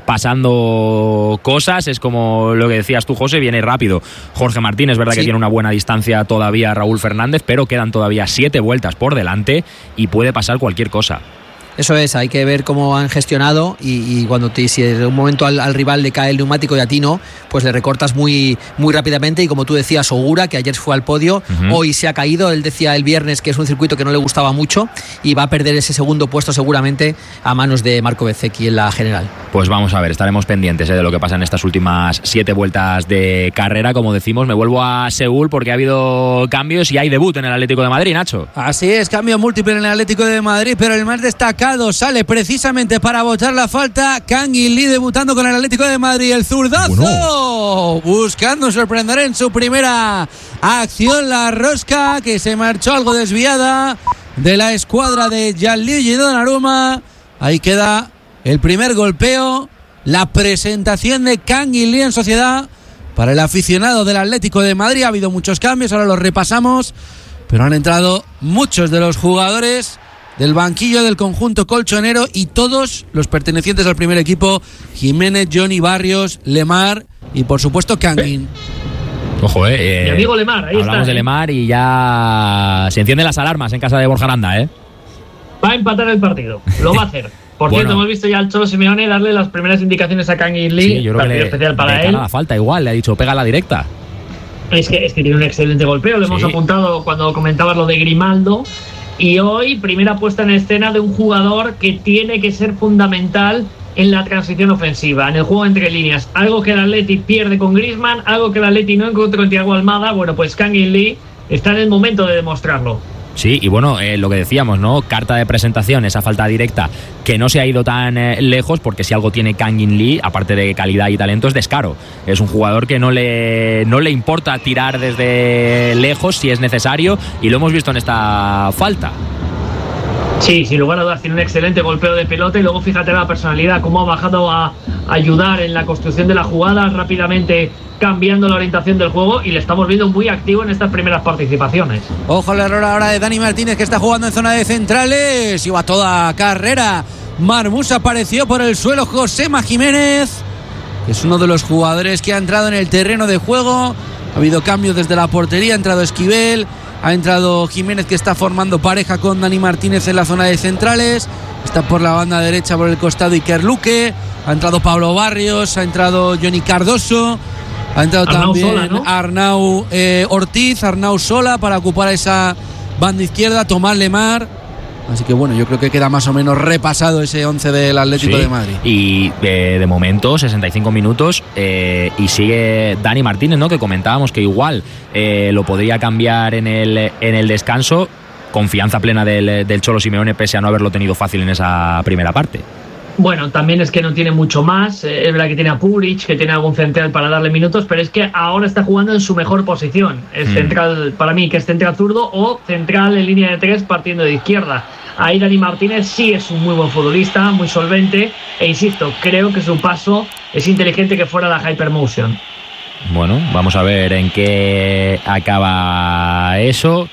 pasando cosas. Es como lo que decías tú, José, viene rápido Jorge Martín. Es verdad sí. que tiene una buena distancia todavía Raúl Fernández, pero quedan todavía siete vueltas por delante y puede pasar cualquier cosa. Eso es, hay que ver cómo han gestionado, y, y cuando te, si en un momento al, al rival le cae el neumático y a ti no, pues le recortas muy, muy rápidamente. Y como tú decías, Ogura, que ayer fue al podio, uh-huh. hoy se ha caído. Él decía el viernes que es un circuito que no le gustaba mucho y va a perder ese segundo puesto seguramente a manos de Marco Bezzecchi en la general. Pues vamos a ver, estaremos pendientes eh, de lo que pasa en estas últimas siete vueltas de carrera. Como decimos, me vuelvo a Seúl porque ha habido cambios y hay debut en el Atlético de Madrid, Nacho. Así es, cambio múltiple en el Atlético de Madrid, pero el más destacado sale precisamente para botar la falta. Kang In Lee debutando con el Atlético de Madrid, el zurdazo, bueno. buscando sorprender en su primera acción la rosca, que se marchó algo desviada de la escuadra de Gianluigi Donnarumma. Ahí queda el primer golpeo, la presentación de Kang In Lee en sociedad para el aficionado del Atlético de Madrid. Ha habido muchos cambios, ahora los repasamos, pero han entrado muchos de los jugadores del banquillo del conjunto colchonero, y todos los pertenecientes al primer equipo: Jiménez, Johnny, Barrios, Lemar y por supuesto Kangin. Ojo, eh. Mi amigo Lemar, ahí hablamos está, de eh. Lemar y ya se encienden las alarmas en casa de Borja Aranda, ¿eh? Va a empatar el partido, lo va a hacer. Por bueno. cierto, hemos visto ya al Cholo Simeone darle las primeras indicaciones a Kang In Lee. Sí, yo creo partido que le, especial para le él. la falta igual, le ha dicho pega la directa. Es que, es que tiene un excelente golpeo, lo sí. hemos apuntado cuando comentabas lo de Grimaldo. Y hoy, primera puesta en escena de un jugador que tiene que ser fundamental en la transición ofensiva, en el juego entre líneas. Algo que el Atleti pierde con Griezmann, algo que el Atleti no encontró en Thiago Almada. Bueno, pues Kang In Lee está en el momento de demostrarlo. Sí, y bueno, eh, lo que decíamos, ¿no? Carta de presentación, esa falta directa que no se ha ido tan eh, lejos, porque si algo tiene Kang In Lee, aparte de calidad y talento, es descaro. Es un jugador que no le, no le importa tirar desde lejos si es necesario, y lo hemos visto en esta falta. Sí, sin lugar a dudas, tiene un excelente golpeo de pelota, y luego fíjate la personalidad, cómo ha bajado a ayudar en la construcción de la jugada, rápidamente cambiando la orientación del juego, y le estamos viendo muy activo en estas primeras participaciones. Ojo al error ahora de Dani Martínez, que está jugando en zona de centrales, iba toda carrera. Marmús apareció por el suelo. Josema Jiménez, que es uno de los jugadores que ha entrado en el terreno de juego. Ha habido cambios desde la portería, ha entrado Esquivel, ha entrado Jiménez, que está formando pareja con Dani Martínez en la zona de centrales. Está por la banda derecha, por el costado, Iker Luque. Ha entrado Pablo Barrios, ha entrado Johnny Cardoso, ha entrado Arnau también Sola, ¿no? Arnau eh, Ortiz, Arnau Sola para ocupar esa banda izquierda, Tomás Lemar. Así que bueno, yo creo que queda más o menos repasado ese once del Atlético Sí, de Madrid. Y eh, de momento, sesenta y cinco minutos, eh, y sigue Dani Martínez, ¿no? Que comentábamos que igual eh, lo podría cambiar en el, en el descanso. Confianza plena del, del Cholo Simeone, pese a no haberlo tenido fácil en esa primera parte. Bueno, también es que no tiene mucho más. Eh, es verdad que tiene a Puric, que tiene algún central para darle minutos, pero es que ahora está jugando en su mejor posición. Es Mm. central, para mí, que es central zurdo o central en línea de tres partiendo de izquierda. Ahí Dani Martínez sí es un muy buen futbolista, muy solvente, e insisto, creo que su paso es inteligente que fuera la Hypermotion. Bueno, vamos a ver en qué acaba eso.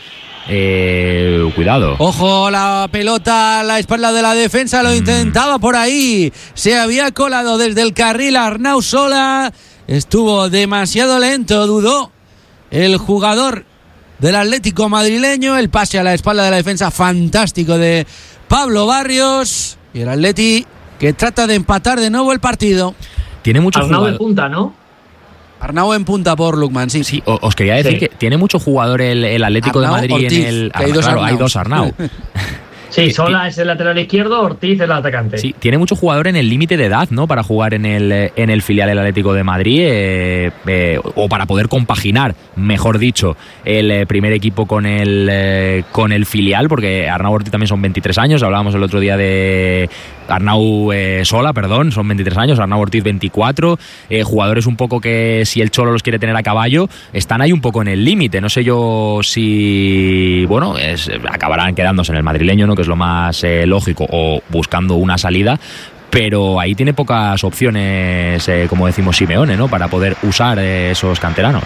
Eh, cuidado. Ojo, la pelota a la espalda de la defensa, lo Mm. intentaba por ahí. Se había colado desde el carril Arnau Sola. Estuvo demasiado lento, dudó el jugador del Atlético madrileño. El pase a la espalda de la defensa fantástico de Pablo Barrios. Y el Atleti que trata de empatar de nuevo el partido. Tiene mucho Arnau de jugador. punta, ¿no? Arnau en punta por Lukman, sí. Sí, o- os quería decir Sí. que tiene mucho jugador el, el Atlético Arnau, de Madrid Ortiz, en el. que hay dos claro, hay Arnaus. dos Arnau. Sí, Sola es el lateral izquierdo, Ortiz es el atacante. Sí, tiene mucho jugador en el límite de edad, ¿no? Para jugar en el, en el filial del Atlético de Madrid, eh, eh, o para poder compaginar, mejor dicho, el eh, primer equipo con el, eh, con el filial, porque Arnau Ortiz también son veintitrés años, hablábamos el otro día de Arnau eh, Sola, perdón, son veintitrés años, Arnau Ortiz veinticuatro, eh, jugadores un poco que si el Cholo los quiere tener a caballo, están ahí un poco en el límite, no sé yo si, bueno, es, acabarán quedándose en el madrileño, ¿no? Que es lo más eh, lógico, o buscando una salida, pero ahí tiene pocas opciones, eh, como decimos Simeone, ¿no? Para poder usar eh, esos canteranos.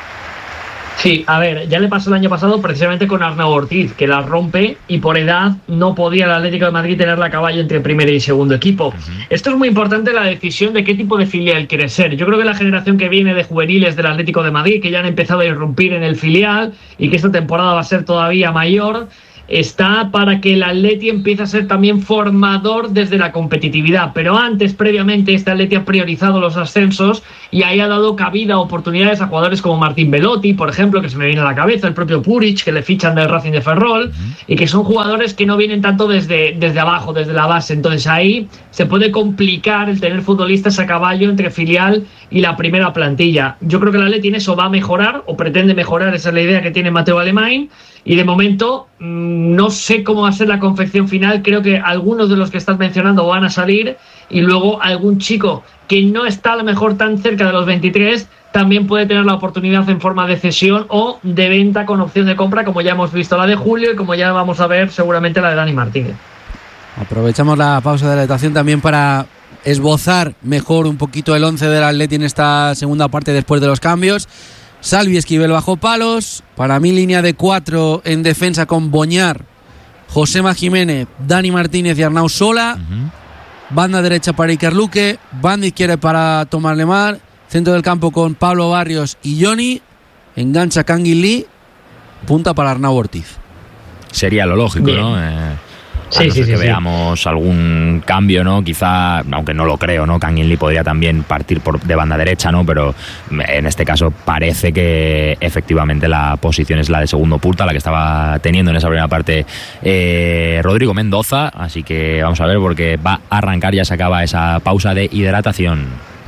Sí, a ver, ya le pasó el año pasado precisamente con Arnau Ortiz, que la rompe y por edad no podía el Atlético de Madrid tenerla a caballo entre primer y segundo equipo. Uh-huh. Esto es muy importante, la decisión de qué tipo de filial quiere ser. Yo creo que la generación que viene de juveniles del Atlético de Madrid, que ya han empezado a irrumpir en el filial y que esta temporada va a ser todavía mayor, está para que el Atleti empiece a ser también formador desde la competitividad. Pero antes, previamente, este Atleti ha priorizado los ascensos y ahí ha dado cabida, oportunidades a jugadores como Martín Belotti, por ejemplo, que se me viene a la cabeza, el propio Puric, que le fichan del Racing de Ferrol, uh-huh. y que son jugadores que no vienen tanto desde, desde abajo, desde la base. Entonces ahí se puede complicar el tener futbolistas a caballo entre filial y la primera plantilla. Yo creo que el Atleti en eso va a mejorar, o pretende mejorar, esa es la idea que tiene Mateo Alemany. Y de momento mmm, no sé cómo va a ser la confección final. Creo que algunos de los que estás mencionando van a salir y luego algún chico que no está a lo mejor tan cerca de los veintitrés también puede tener la oportunidad en forma de cesión o de venta con opción de compra, como ya hemos visto la de Julio y como ya vamos a ver seguramente la de Dani Martínez. Aprovechamos la pausa de la estación también para esbozar mejor un poquito el once del Atleti en esta segunda parte después de los cambios. Salvi Esquivel bajo palos. Para mí línea de cuatro en defensa con Boñar, Josema Jiménez, Dani Martínez y Arnau Sola. Uh-huh. Banda derecha para Iker Luque, banda izquierda para Tomás Lemar, centro del campo con Pablo Barrios y Johnny, engancha Kangin Lee, punta para Arnau Ortiz. Sería lo lógico, Bien. ¿no? Eh... Sí, no sí, sé sí, que sí. veamos algún cambio, ¿no? Quizá, aunque no lo creo, ¿no? Kangin Lee podría también partir por de banda derecha, ¿no? Pero en este caso parece que efectivamente la posición es la de segundo punta, la que estaba teniendo en esa primera parte eh, Rodrigo Mendoza. Así que vamos a ver, porque va a arrancar, ya se acaba esa pausa de hidratación.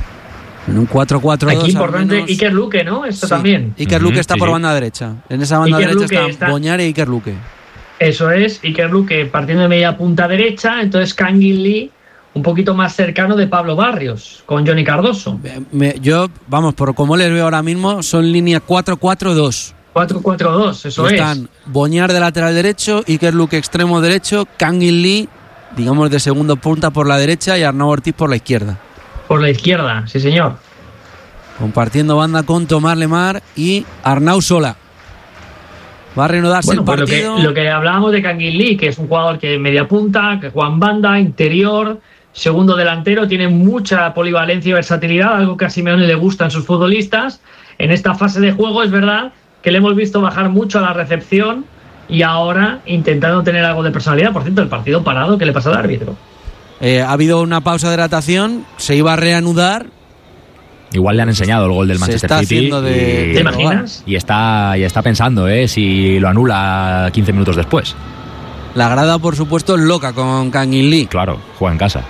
En un cuatro cuatro dos. Aquí importante menos... Iker Luque, ¿no? Esto sí. también. Iker Luque uh-huh, está sí, por sí. banda derecha. En esa banda Iker derecha Luque están está... Boñar y Iker Luque. Eso es, Iker Luque partiendo de media punta derecha, entonces Kangin Lee un poquito más cercano de Pablo Barrios, con Johnny Cardoso. Me, yo, vamos, por como les veo ahora mismo, son línea cuatro cuatro dos. cuatro cuatro dos, eso Están es. Están Boñar de lateral derecho, Iker Luque extremo derecho, Kangin Lee, digamos, de segundo punta por la derecha y Arnau Ortiz por la izquierda. Por la izquierda, sí señor. Compartiendo banda con Tomás Lemar y Arnau Sola. Va a reanudarse bueno, el pues partido. Lo que, lo que hablábamos de Kangin Lee, que es un jugador que media punta, que juega en banda, interior, segundo delantero, tiene mucha polivalencia y versatilidad, algo que a Simeone le gusta en sus futbolistas. En esta fase de juego es verdad que le hemos visto bajar mucho a la recepción y ahora intentando tener algo de personalidad. Por cierto, el partido parado, ¿qué le pasa al árbitro? Eh, ha habido una pausa de hidratación, se iba a reanudar. Igual le han enseñado el gol del Manchester se está City. Haciendo de, y, ¿Te imaginas? Y está, y está pensando eh, si lo anula quince minutos después. La grada, por supuesto, es loca con Kang In Lee. Claro, juega en casa.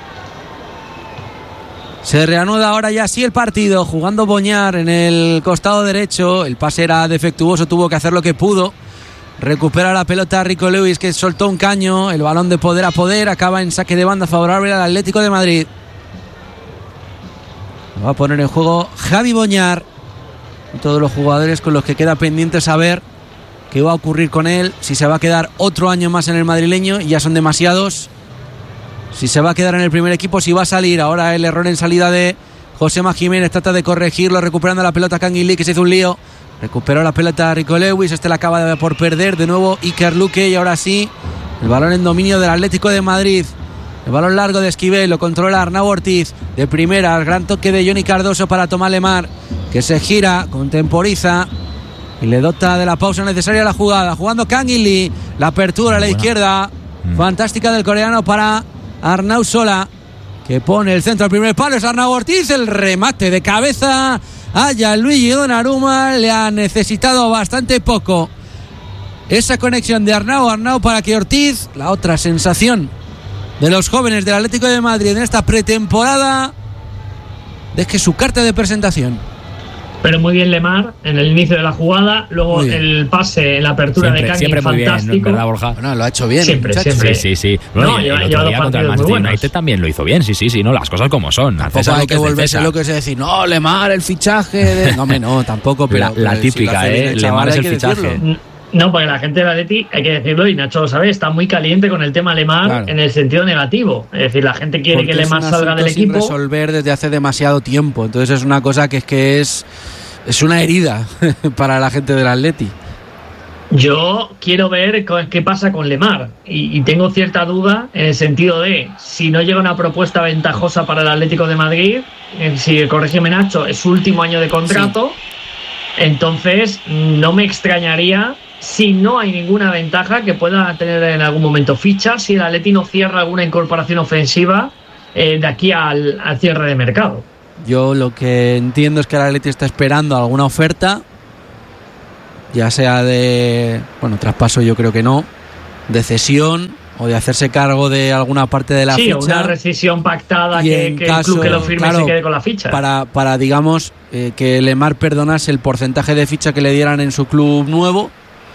Se reanuda ahora ya sí el partido, jugando Boñar en el costado derecho. El pase era defectuoso, tuvo que hacer lo que pudo. Recupera la pelota Rico Lewis, que soltó un caño. El balón de poder a poder acaba en saque de banda favorable al Atlético de Madrid. Lo va a poner en juego Javi Boñar. Y todos los jugadores con los que queda pendiente saber qué va a ocurrir con él. Si se va a quedar otro año más en el madrileño, y ya son demasiados. Si se va a quedar en el primer equipo, si va a salir. Ahora el error en salida de Josema Jiménez, trata de corregirlo, recuperando la pelota Kang In Lee, que se hizo un lío. Recuperó la pelota Rico Lewis, este la acaba de por perder. De nuevo Iker Luque, y ahora sí el balón en dominio del Atlético de Madrid. El balón largo de Esquivel, lo controla Arnau Ortiz. De primera, el gran toque de Johnny Cardoso para Tomás Lemar, que se gira, contemporiza y le dota de la pausa necesaria a la jugada. Jugando Kang In Lee, la apertura a la izquierda, mm. fantástica del coreano para Arnau Sola, que pone el centro al primer palo. Es Arnau Ortiz, el remate de cabeza a Gianluigi Donnarumma. Le ha necesitado bastante poco esa conexión de Arnau Arnau para que Ortiz, la otra sensación de los jóvenes del Atlético de Madrid en esta pretemporada, deje su carta de presentación. Pero muy bien Lemar en el inicio de la jugada, luego el pase en la apertura siempre, de Kang, siempre muy fantástico. Bien, ¿verdad, Borja? Bueno, lo ha hecho bien. Siempre, muchacho. siempre. Sí, sí, sí. Bueno, No, y lleva, el lleva otro dos día contra el partidos Manchester muy United también lo hizo bien. Sí, sí, sí, no, las cosas como son. Tampoco hay que volverse lo que se decir, no, Lemar, el fichaje de... No, hombre, no, tampoco, pero... La, la pero típica, si ¿eh? Lemar es el fichaje. Decirlo. No, porque la gente de Atleti, hay que decirlo, y Nacho lo sabe, está muy caliente con el tema Lemar, claro, en el sentido negativo. Es decir, la gente quiere porque que Lemar salga del equipo. Sin resolver desde hace demasiado tiempo. Entonces es una cosa que es que es, es una herida para la gente del Atleti. Yo quiero ver qué pasa con Lemar y, y tengo cierta duda en el sentido de si no llega una propuesta ventajosa para el Atlético de Madrid, eh, si, corrígeme Nacho, es su último año de contrato, sí. Entonces no me extrañaría si no hay ninguna ventaja que pueda tener en algún momento ficha, si el Atleti no cierra alguna incorporación ofensiva eh, de aquí al, al cierre de mercado. Yo lo que entiendo es que el Atleti está esperando alguna oferta, ya sea de, bueno, traspaso yo creo que no, de cesión o de hacerse cargo de alguna parte de la sí, ficha. Sí, una rescisión pactada que, que caso, el club que lo firme claro, se quede con la ficha. Para, para digamos, eh, que Lemar perdonase el porcentaje de ficha que le dieran en su club nuevo,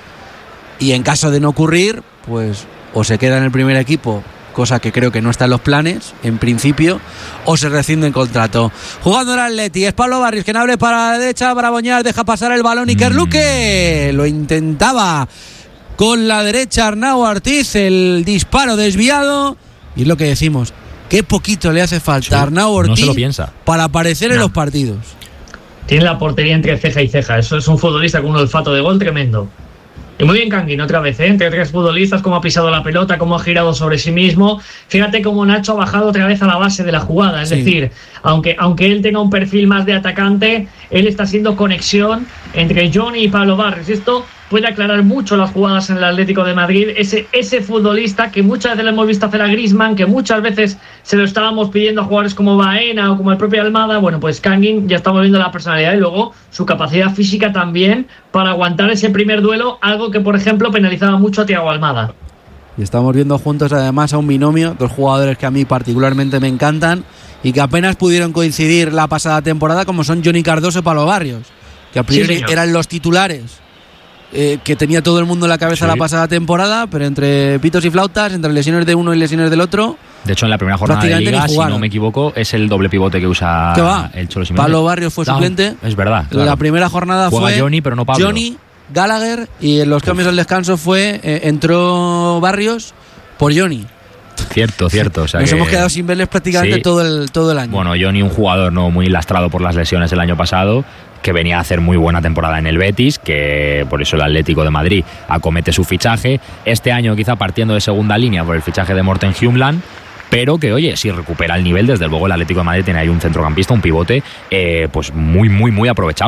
y en caso de no ocurrir, pues o se queda en el primer equipo, cosa que creo que no está en los planes, en principio, o se rescinde el contrato. Jugando el Atleti, es Pablo Barrios, quien abre para la derecha, para Boñar, deja pasar el balón Iker Luque, lo intentaba con la derecha Arnau Ortiz, el disparo desviado, y es lo que decimos, qué poquito le hace falta sí, a Arnau Ortiz no se lo piensa. Para aparecer no. en los partidos. Tiene la portería entre ceja y ceja, eso es un futbolista con un olfato de gol tremendo. Y muy bien Kang In otra vez, ¿eh? Entre tres futbolistas, cómo ha pisado la pelota, cómo ha girado sobre sí mismo. Fíjate cómo Nacho ha bajado otra vez a la base de la jugada. Es sí. decir, aunque, aunque él tenga un perfil más de atacante, él está haciendo conexión entre Johnny y Pablo Barrios. Esto puede aclarar mucho las jugadas en el Atlético de Madrid. Ese, ese futbolista que muchas veces le hemos visto hacer a Griezmann, que muchas veces se lo estábamos pidiendo a jugadores como Baena o como el propio Almada. Bueno, pues Kang In ya estamos viendo la personalidad y luego su capacidad física también para aguantar ese primer duelo, algo que por ejemplo penalizaba mucho a Thiago Almada. Y estamos viendo juntos además a un binomio, dos jugadores que a mí particularmente me encantan y que apenas pudieron coincidir la pasada temporada, como son Johnny Cardoso y Pablo Barrios, que a priori sí, eran los titulares eh, que tenía todo el mundo en la cabeza sí. la pasada temporada, pero entre pitos y flautas, entre lesiones de uno y lesiones del otro. De hecho, en la primera jornada de Liga, si no me equivoco, es el doble pivote que usa el Cholo Simeone. Pablo Barrios fue no, suplente. Es verdad. Claro. La primera jornada Juega fue Johnny, pero no Pablo. Johnny, Gallagher, y en los cambios del descanso fue eh, entró Barrios por Johnny. Cierto, cierto. O sea Nos que... hemos quedado sin verles prácticamente sí. todo, el, todo el año. Bueno, Johnny, un jugador no muy lastrado por las lesiones el año pasado, que venía a hacer muy buena temporada en el Betis, que por eso el Atlético de Madrid acomete su fichaje. Este año quizá partiendo de segunda línea por el fichaje de Morten Hjumland, pero que, oye, si recupera el nivel, desde luego el Atlético de Madrid tiene ahí un centrocampista, un pivote, eh, pues muy, muy, muy aprovechable.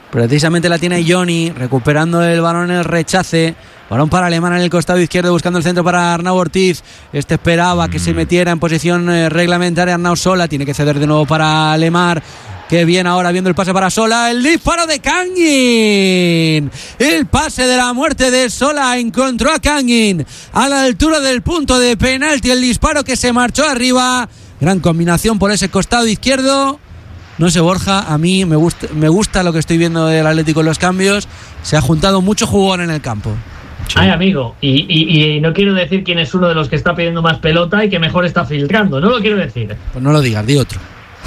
Precisamente la tiene Johnny, recuperando el balón en el rechace. Balón para Alemán en el costado izquierdo, buscando el centro para Arnau Ortiz. Este esperaba que se metiera en posición eh, reglamentaria Arnau Sola. Tiene que ceder de nuevo para Lemar. Qué bien ahora viendo el pase para Sola. El disparo de Kangin. El pase de la muerte de Sola. Encontró a Kangin a la altura del punto de penalti. El disparo que se marchó arriba. Gran combinación por ese costado izquierdo. No sé, Borja, a mí me gusta, me gusta lo que estoy viendo del Atlético en los cambios. Se ha juntado mucho jugón en el campo. Sí. Ay, amigo, y, y, y no quiero decir quién es uno de los que está pidiendo más pelota y que mejor está filtrando. No lo quiero decir. Pues no lo digas, di otro.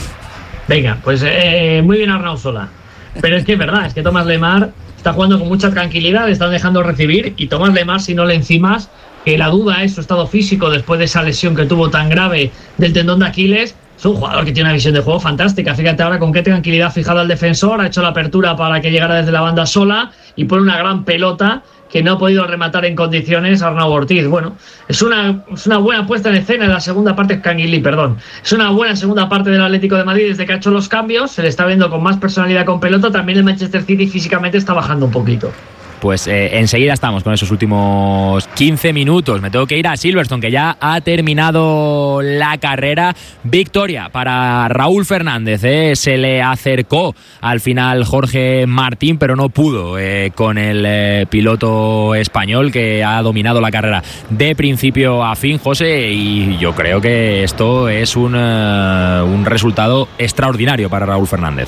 Venga, pues eh, muy bien Arnau Sola. Pero es que es verdad, es que Tomás Lemar está jugando con mucha tranquilidad, le están dejando recibir, y Tomás Lemar, si no le encimas, que la duda es su estado físico después de esa lesión que tuvo tan grave del tendón de Aquiles. Es un jugador que tiene una visión de juego fantástica. Fíjate ahora con qué tranquilidad fijado al defensor, ha hecho la apertura para que llegara desde la banda Sola y pone una gran pelota que no ha podido rematar en condiciones Arnau Ortiz. Bueno, es una, es una buena puesta en escena en la segunda parte, Canguilí, perdón. Es una buena segunda parte del Atlético de Madrid desde que ha hecho los cambios. Se le está viendo con más personalidad con pelota. También el Manchester City físicamente está bajando un poquito. Pues eh, enseguida estamos con esos últimos quince minutos. Me tengo que ir a Silverstone, que ya ha terminado la carrera. Victoria para Raúl Fernández. Eh. Se le acercó al final Jorge Martín, pero no pudo eh, con el eh, piloto español que ha dominado la carrera de principio a fin, José. Y yo creo que esto es un, uh, un resultado extraordinario para Raúl Fernández.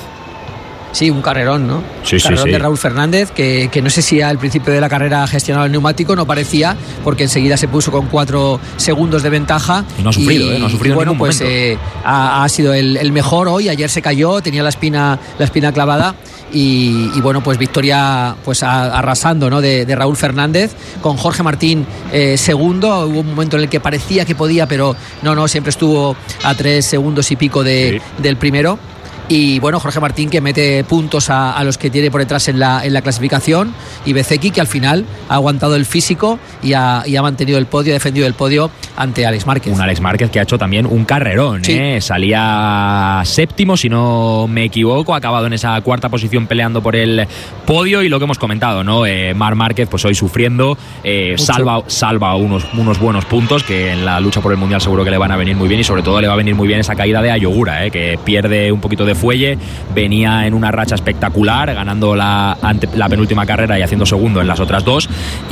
Sí, un carrerón, ¿no? Sí, un carrerón sí, sí. de Raúl Fernández, que, que no sé si al principio de la carrera gestionaba el neumático, no parecía, porque enseguida se puso con cuatro segundos de ventaja. Y no ha sufrido, y, ¿eh? No ha sufrido y bueno, en ningún pues momento. Eh, ha, ha sido el, el mejor hoy. Ayer se cayó, tenía la espina, la espina clavada. Y, y bueno, pues victoria pues a, arrasando, ¿no? de, de Raúl Fernández, con Jorge Martín eh, segundo. Hubo un momento en el que parecía que podía, pero no, no, siempre estuvo a tres segundos y pico de, sí. del primero. Y bueno, Jorge Martín, que mete puntos a, a los que tiene por detrás en la, en la clasificación, y Bezeki, que al final ha aguantado el físico y ha, y ha mantenido el podio, ha defendido el podio ante Alex Márquez. Un Alex Márquez que ha hecho también un carrerón, sí. ¿eh? Salía séptimo, si no me equivoco, ha acabado en esa cuarta posición peleando por el podio. Y lo que hemos comentado, ¿no? Eh, Marc Márquez, pues hoy sufriendo, eh, salva, salva unos, unos buenos puntos que en la lucha por el Mundial seguro que le van a venir muy bien, y sobre todo le va a venir muy bien esa caída de Ayogura, ¿eh? Que pierde un poquito de fuelle, venía en una racha espectacular, ganando la, ante, la penúltima carrera y haciendo segundo en las otras dos,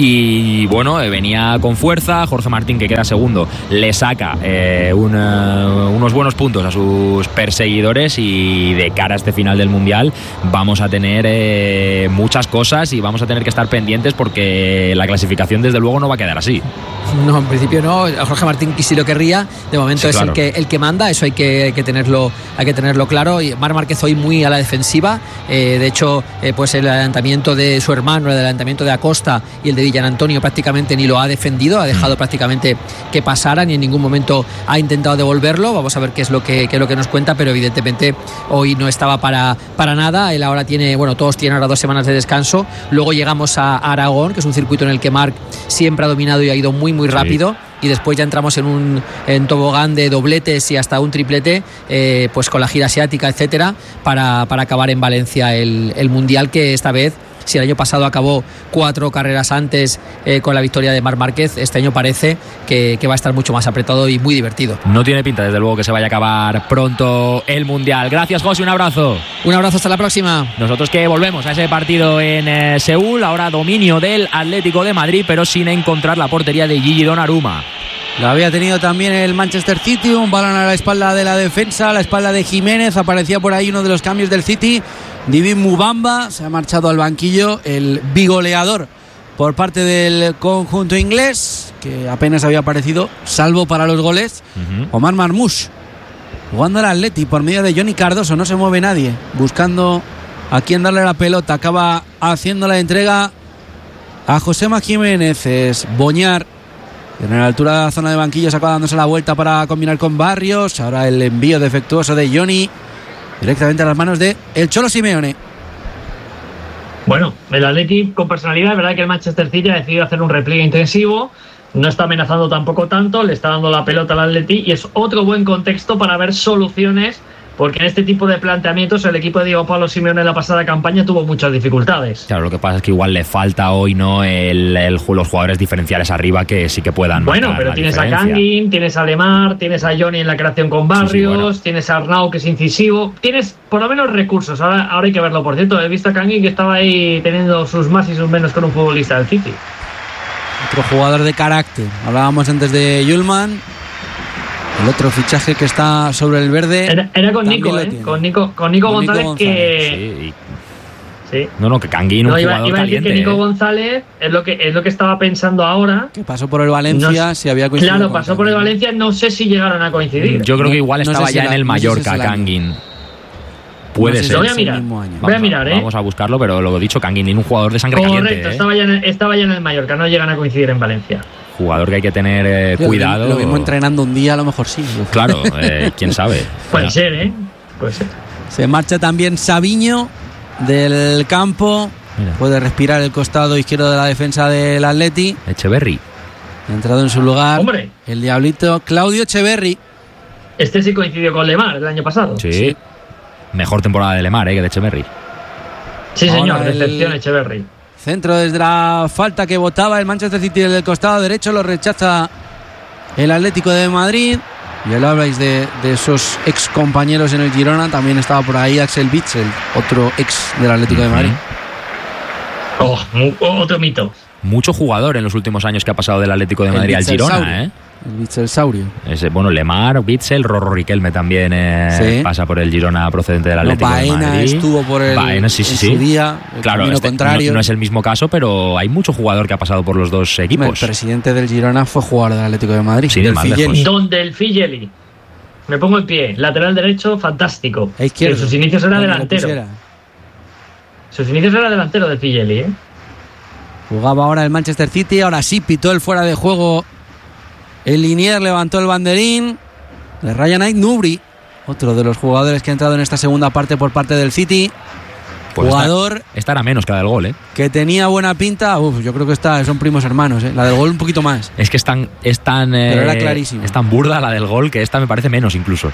y bueno, venía con fuerza. Jorge Martín, que queda segundo, le saca eh, un, uh, unos buenos puntos a sus perseguidores, y de cara a este final del Mundial vamos a tener eh, muchas cosas y vamos a tener que estar pendientes, porque la clasificación desde luego no va a quedar así. No, en principio no. Jorge Martín sí lo querría, de momento sí, es claro. el que el que manda, eso hay que, hay que tenerlo hay que tenerlo claro. Y Marc Márquez hoy muy a la defensiva, eh, de hecho eh, pues el adelantamiento de su hermano, el adelantamiento de Acosta y el de Villan Antonio prácticamente ni lo ha defendido, ha dejado prácticamente que pasaran, y en ningún momento ha intentado devolverlo. Vamos a ver qué es lo que, qué es lo que nos cuenta, pero evidentemente hoy no estaba para, para nada. Él ahora tiene, bueno, todos tienen ahora dos semanas de descanso. Luego llegamos a Aragón, que es un circuito en el que Marc siempre ha dominado y ha ido muy muy rápido. Sí. Y después ya entramos en un en tobogán de dobletes y hasta un triplete, eh, pues con la gira asiática, etcétera, para, para acabar en Valencia el, el Mundial, que esta vez, si el año pasado acabó cuatro carreras antes eh, con la victoria de Marc Márquez, este año parece que, que va a estar mucho más apretado y muy divertido. No tiene pinta, desde luego, que se vaya a acabar pronto el Mundial. Gracias, José, un abrazo. Un abrazo, hasta la próxima. Nosotros que volvemos a ese partido en eh, Seúl, ahora dominio del Atlético de Madrid, pero sin encontrar la portería de Gigi Donnarumma. Lo había tenido también el Manchester City, un balón a la espalda de la defensa, a la espalda de Jiménez. Aparecía por ahí uno de los cambios del City. Divin Mubamba se ha marchado al banquillo, el bigoleador por parte del conjunto inglés, que apenas había aparecido, salvo para los goles. Uh-huh. Omar Marmoush jugando al Atleti por medio de Johnny Cardoso, no se mueve nadie, buscando a quién darle la pelota. Acaba haciendo la entrega a Josema Jiménez. Es Boñar, en la altura de la zona de banquillos, acaba dándose la vuelta para combinar con Barrios. Ahora el envío defectuoso de Johnny directamente a las manos de el Cholo Simeone. Bueno, el Atleti con personalidad. Es verdad que el Manchester City ha decidido hacer un repliegue intensivo, no está amenazando tampoco tanto, le está dando la pelota al Atleti, y es otro buen contexto para ver soluciones porque en este tipo de planteamientos el equipo de Diego Pablo Simeone en la pasada campaña tuvo muchas dificultades. Claro, lo que pasa es que igual le falta hoy no el, el los jugadores diferenciales arriba que sí que puedan. Bueno, pero tienes diferencia. a Kangin, tienes a Lemar, tienes a Johnny en la creación con Barrios, sí, sí, bueno. tienes a Arnau que es incisivo, tienes por lo menos recursos. Ahora, ahora hay que verlo. Por cierto, he visto a Kangin que estaba ahí teniendo sus más y sus menos con un futbolista del City. Otro jugador de carácter. Hablábamos antes de Yulman. El otro fichaje que está sobre el verde. Era, era con Nico, ¿eh? Con Nico, con Nico con González, Nico González que. Sí, sí. No, no, que Kangin, un no, iba, jugador iba a decir caliente. Que Nico ¿eh? González es lo que es lo que estaba pensando ahora. Que pasó por el Valencia, no, si había coincidido. Claro, pasó por el Valencia, no sé si llegaron a coincidir. Yo creo que igual no, estaba no sé si ya la, en el Mallorca, no sé si Kangin. Puede no sé ser. Lo voy a mirar. Vamos voy a mirar, a, ¿eh? Vamos a buscarlo, pero lo dicho, Kangin, un jugador de sangre Correcto, caliente. Correcto, estaba, ¿eh? ya estaba ya en el Mallorca, no llegan a coincidir en Valencia. Jugador que hay que tener eh, Tío, cuidado. Lo mismo entrenando un día, a lo mejor sí. Claro, eh, quién sabe. Puede ser, ¿eh? Puede ser. Se marcha también Sabiño del campo. Mira. Puede respirar el costado izquierdo de la defensa del Atleti. Echeverri. Ha entrado en su lugar. Hombre. El diablito Claudio Echeverri. Este sí coincidió con Lemar el año pasado. Sí. sí. Mejor temporada de Lemar, ¿eh? Que de Echeverri. Sí, Ahora señor. el... Decepción Echeverri. Centro desde la falta que votaba el Manchester City desde el costado derecho, lo rechaza el Atlético de Madrid. Y ya lo habláis de, de esos ex compañeros en el Girona, también estaba por ahí Axel Witsel, otro ex del Atlético uh-huh. de Madrid. Oh, otro mito. Mucho jugador en los últimos años que ha pasado del Atlético de el Madrid Witsel al Girona, Saurio. ¿eh? El Witsel Saurio. Ese, bueno, Lemar, Witsel, Rorro Riquelme también eh, sí. pasa por el Girona procedente del Atlético no, de Madrid. Baena estuvo por el Baena, sí, sí, en sí. su día, el claro, este, contrario. No, no es el mismo caso, pero hay mucho jugador que ha pasado por los dos equipos. El presidente del Girona fue jugador del Atlético de Madrid. Sí, del Figeli. Don del Figeli. Me pongo en pie. Lateral derecho, fantástico. Izquierdo. Pero sus inicios era delantero. Sus inicios era delantero del Figeli, ¿eh? Jugaba ahora el Manchester City, ahora sí pitó el fuera de juego. El Linier levantó el banderín. De Ryan Aït-Nouri, otro de los jugadores que ha entrado en esta segunda parte por parte del City. Pues jugador esta, esta era menos que la del gol, ¿eh? Que tenía buena pinta. Uf, yo creo que está, son primos hermanos, ¿eh? La del gol un poquito más. Es que es tan, es tan, eh, Pero era clarísimo. Es tan burda la del gol que esta me parece menos incluso.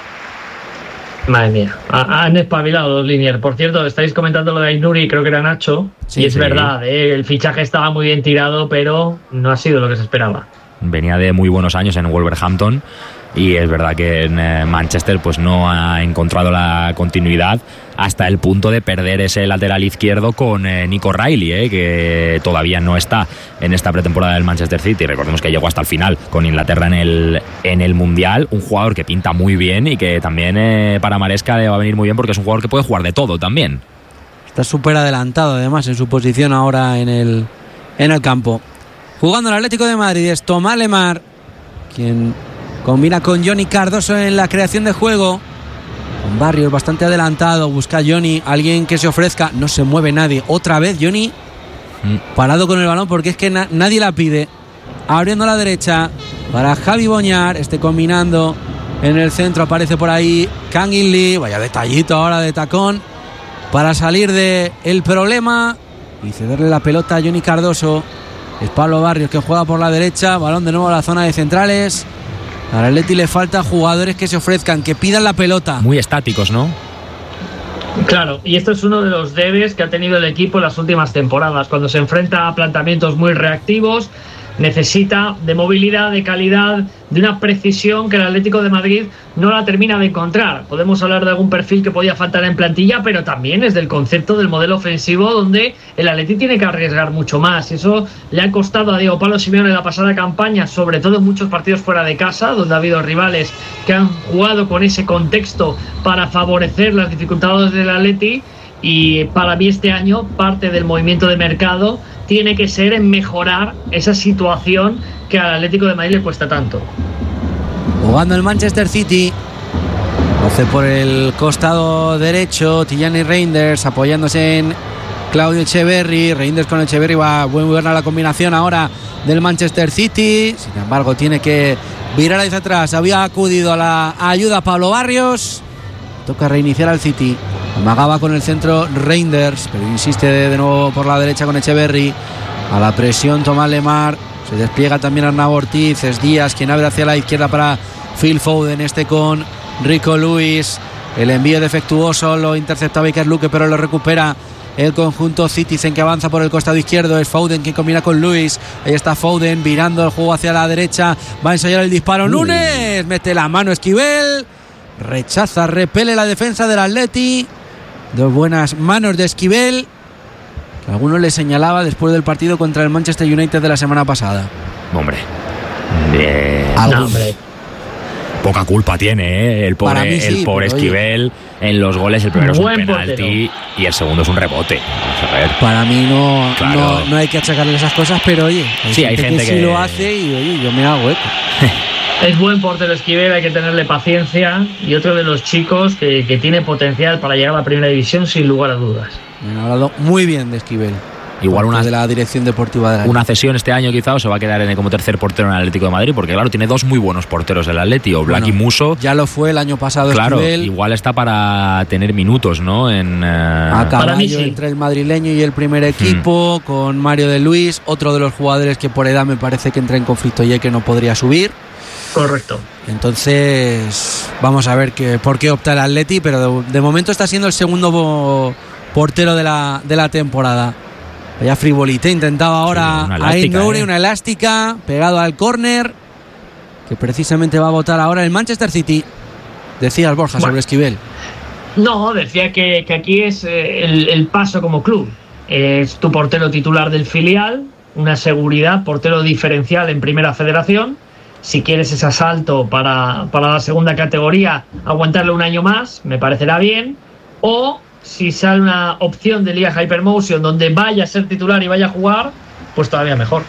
Madre mía, han espabilado los Liniers. Por cierto, estáis comentando lo de Aït-Nouri, creo que era Nacho. Sí, y es sí. verdad, ¿eh? El fichaje estaba muy bien tirado, pero no ha sido lo que se esperaba. Venía de muy buenos años en Wolverhampton y es verdad que en Manchester pues no ha encontrado la continuidad hasta el punto de perder ese lateral izquierdo con eh, Nico Riley, eh, que todavía no está en esta pretemporada del Manchester City. Recordemos que llegó hasta el final con Inglaterra en el, en el Mundial, un jugador que pinta muy bien y que también eh, para Maresca le va a venir muy bien porque es un jugador que puede jugar de todo también. Está súper adelantado además en su posición ahora en el, en el campo. Jugando el Atlético de Madrid es Tomás Lemar, quien combina con Johnny Cardoso en la creación de juego. Con Barrios bastante adelantado, busca Johnny, alguien que se ofrezca, no se mueve nadie. Otra vez Johnny mm. parado con el balón porque es que na- nadie la pide. Abriendo a la derecha para Javi Boñar, este combinando en el centro, aparece por ahí Kangin Lee, vaya detallito ahora de tacón para salir de el problema y cederle la pelota a Johnny Cardoso. Es Pablo Barrios que juega por la derecha, balón de nuevo a la zona de centrales. Al Atleti le falta jugadores que se ofrezcan, que pidan la pelota. Muy estáticos, ¿no? Claro, y esto es uno de los debes que ha tenido el equipo en las últimas temporadas. Cuando se enfrenta a planteamientos muy reactivos, necesita de movilidad, de calidad, de una precisión que el Atlético de Madrid no la termina de encontrar. Podemos hablar de algún perfil que podía faltar en plantilla, pero también es del concepto del modelo ofensivo donde el Atlético tiene que arriesgar mucho más. Eso le ha costado a Diego Pablo Simeone en la pasada campaña, sobre todo en muchos partidos fuera de casa, donde ha habido rivales que han jugado con ese contexto para favorecer las dificultades del Atlético. Y para mí este año parte del movimiento de mercado tiene que ser en mejorar esa situación que al Atlético de Madrid le cuesta tanto. Jugando el Manchester City, hace por el costado derecho Tijani Reinders apoyándose en Claudio Echeverri. Reinders con Echeverri, va muy buena la combinación ahora del Manchester City. Sin embargo tiene que virar hacia atrás. Había acudido a la ayuda Pablo Barrios. Toca reiniciar al City. Amagaba con el centro Reinders, pero insiste de, de nuevo por la derecha con Echeverri. A la presión Tomás Lemar. Se despliega también Arnau Ortiz. Es Díaz quien abre hacia la izquierda para Phil Foden. Este con Rico Lewis. El envío defectuoso lo intercepta Baker Luque, pero lo recupera el conjunto Citizen, que avanza por el costado izquierdo. Es Foden quien combina con Luis. Ahí está Foden virando el juego hacia la derecha. Va a ensayar el disparo. Uy. Núñez mete la mano Esquivel. Rechaza, repele la defensa del Atleti. Dos buenas manos de Esquivel, que algunos le señalaba después del partido contra el Manchester United de la semana pasada. Hombre. Bien. No, hombre. Poca culpa tiene, ¿eh? El pobre, mí sí, el pobre Esquivel. Oye, en los goles el primero Buen es un penalti portero. Y el segundo es un rebote. Vamos a ver. Para mí no, claro. no, no hay que achacarle esas cosas, pero oye, hay sí, gente, hay gente que, que sí lo hace y oye, yo me hago eco. Es buen portero Esquivel, hay que tenerle paciencia, y otro de los chicos que, que tiene potencial para llegar a la primera división sin lugar a dudas. Me han hablado muy bien de Esquivel. Igual una de la dirección deportiva de la una cesión este año quizá, o se va a quedar en, como tercer portero en el Atlético de Madrid, porque claro, tiene dos muy buenos porteros del Atleti, o Black bueno, y Muso. Ya lo fue el año pasado. Claro, Esquivel. Igual está para tener minutos, ¿no? En, uh... a caballo sí. Entre el madrileño y el primer equipo, hmm. con Mario de Luis, otro de los jugadores que por edad me parece que entra en conflicto y que no podría subir. Correcto. Entonces, vamos a ver que, por qué opta el Atleti, pero de, de momento está siendo el segundo portero de la, de la temporada. Vaya frivolité, intentaba ahora sí, ahí Nouri, eh. una elástica, pegado al córner, que precisamente va a votar ahora el Manchester City. Decías, Borja, bueno, sobre Esquivel. No, decía que, que aquí es eh, el, el paso como club. Es tu portero titular del filial, una seguridad, portero diferencial en Primera Federación. Si quieres ese asalto para, para la segunda categoría, aguantarle un año más, me parecerá bien. O si sale una opción de Liga Hypermotion donde vaya a ser titular y vaya a jugar, pues todavía mejor.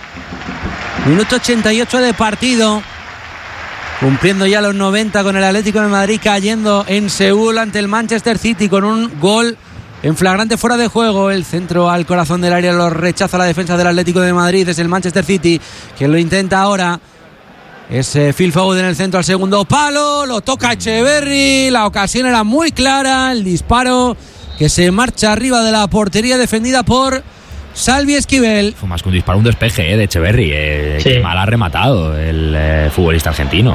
Minuto ochenta y ocho de partido, cumpliendo ya los noventa, con el Atlético de Madrid cayendo en Seúl ante el Manchester City con un gol en flagrante fuera de juego. El centro al corazón del área lo rechaza la defensa del Atlético de Madrid. Es el Manchester City que lo intenta ahora. Es eh, Phil Foden en el centro al segundo palo, lo toca Echeverri, la ocasión era muy clara, el disparo que se marcha arriba de la portería defendida por Salvi Esquivel. Fue más que un disparo, un despeje eh, de Echeverri, eh, sí. Que mal ha rematado el eh, futbolista argentino.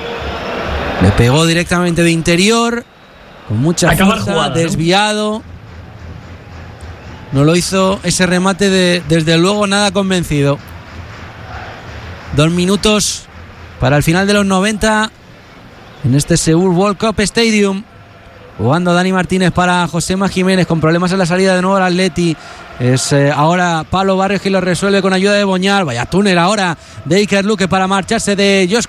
Le pegó directamente de interior, con mucha Acaba fuerza, jugada, desviado. ¿no? No lo hizo ese remate de, desde luego nada convencido. Dos minutos para el final de los noventa en este Seúl World Cup Stadium. Jugando Dani Martínez para Josema Jiménez, con problemas en la salida de nuevo al Atleti. Es eh, ahora Pablo Barrios que lo resuelve con ayuda de Boñar. Vaya túnel ahora de Iker Luque para marcharse de Josh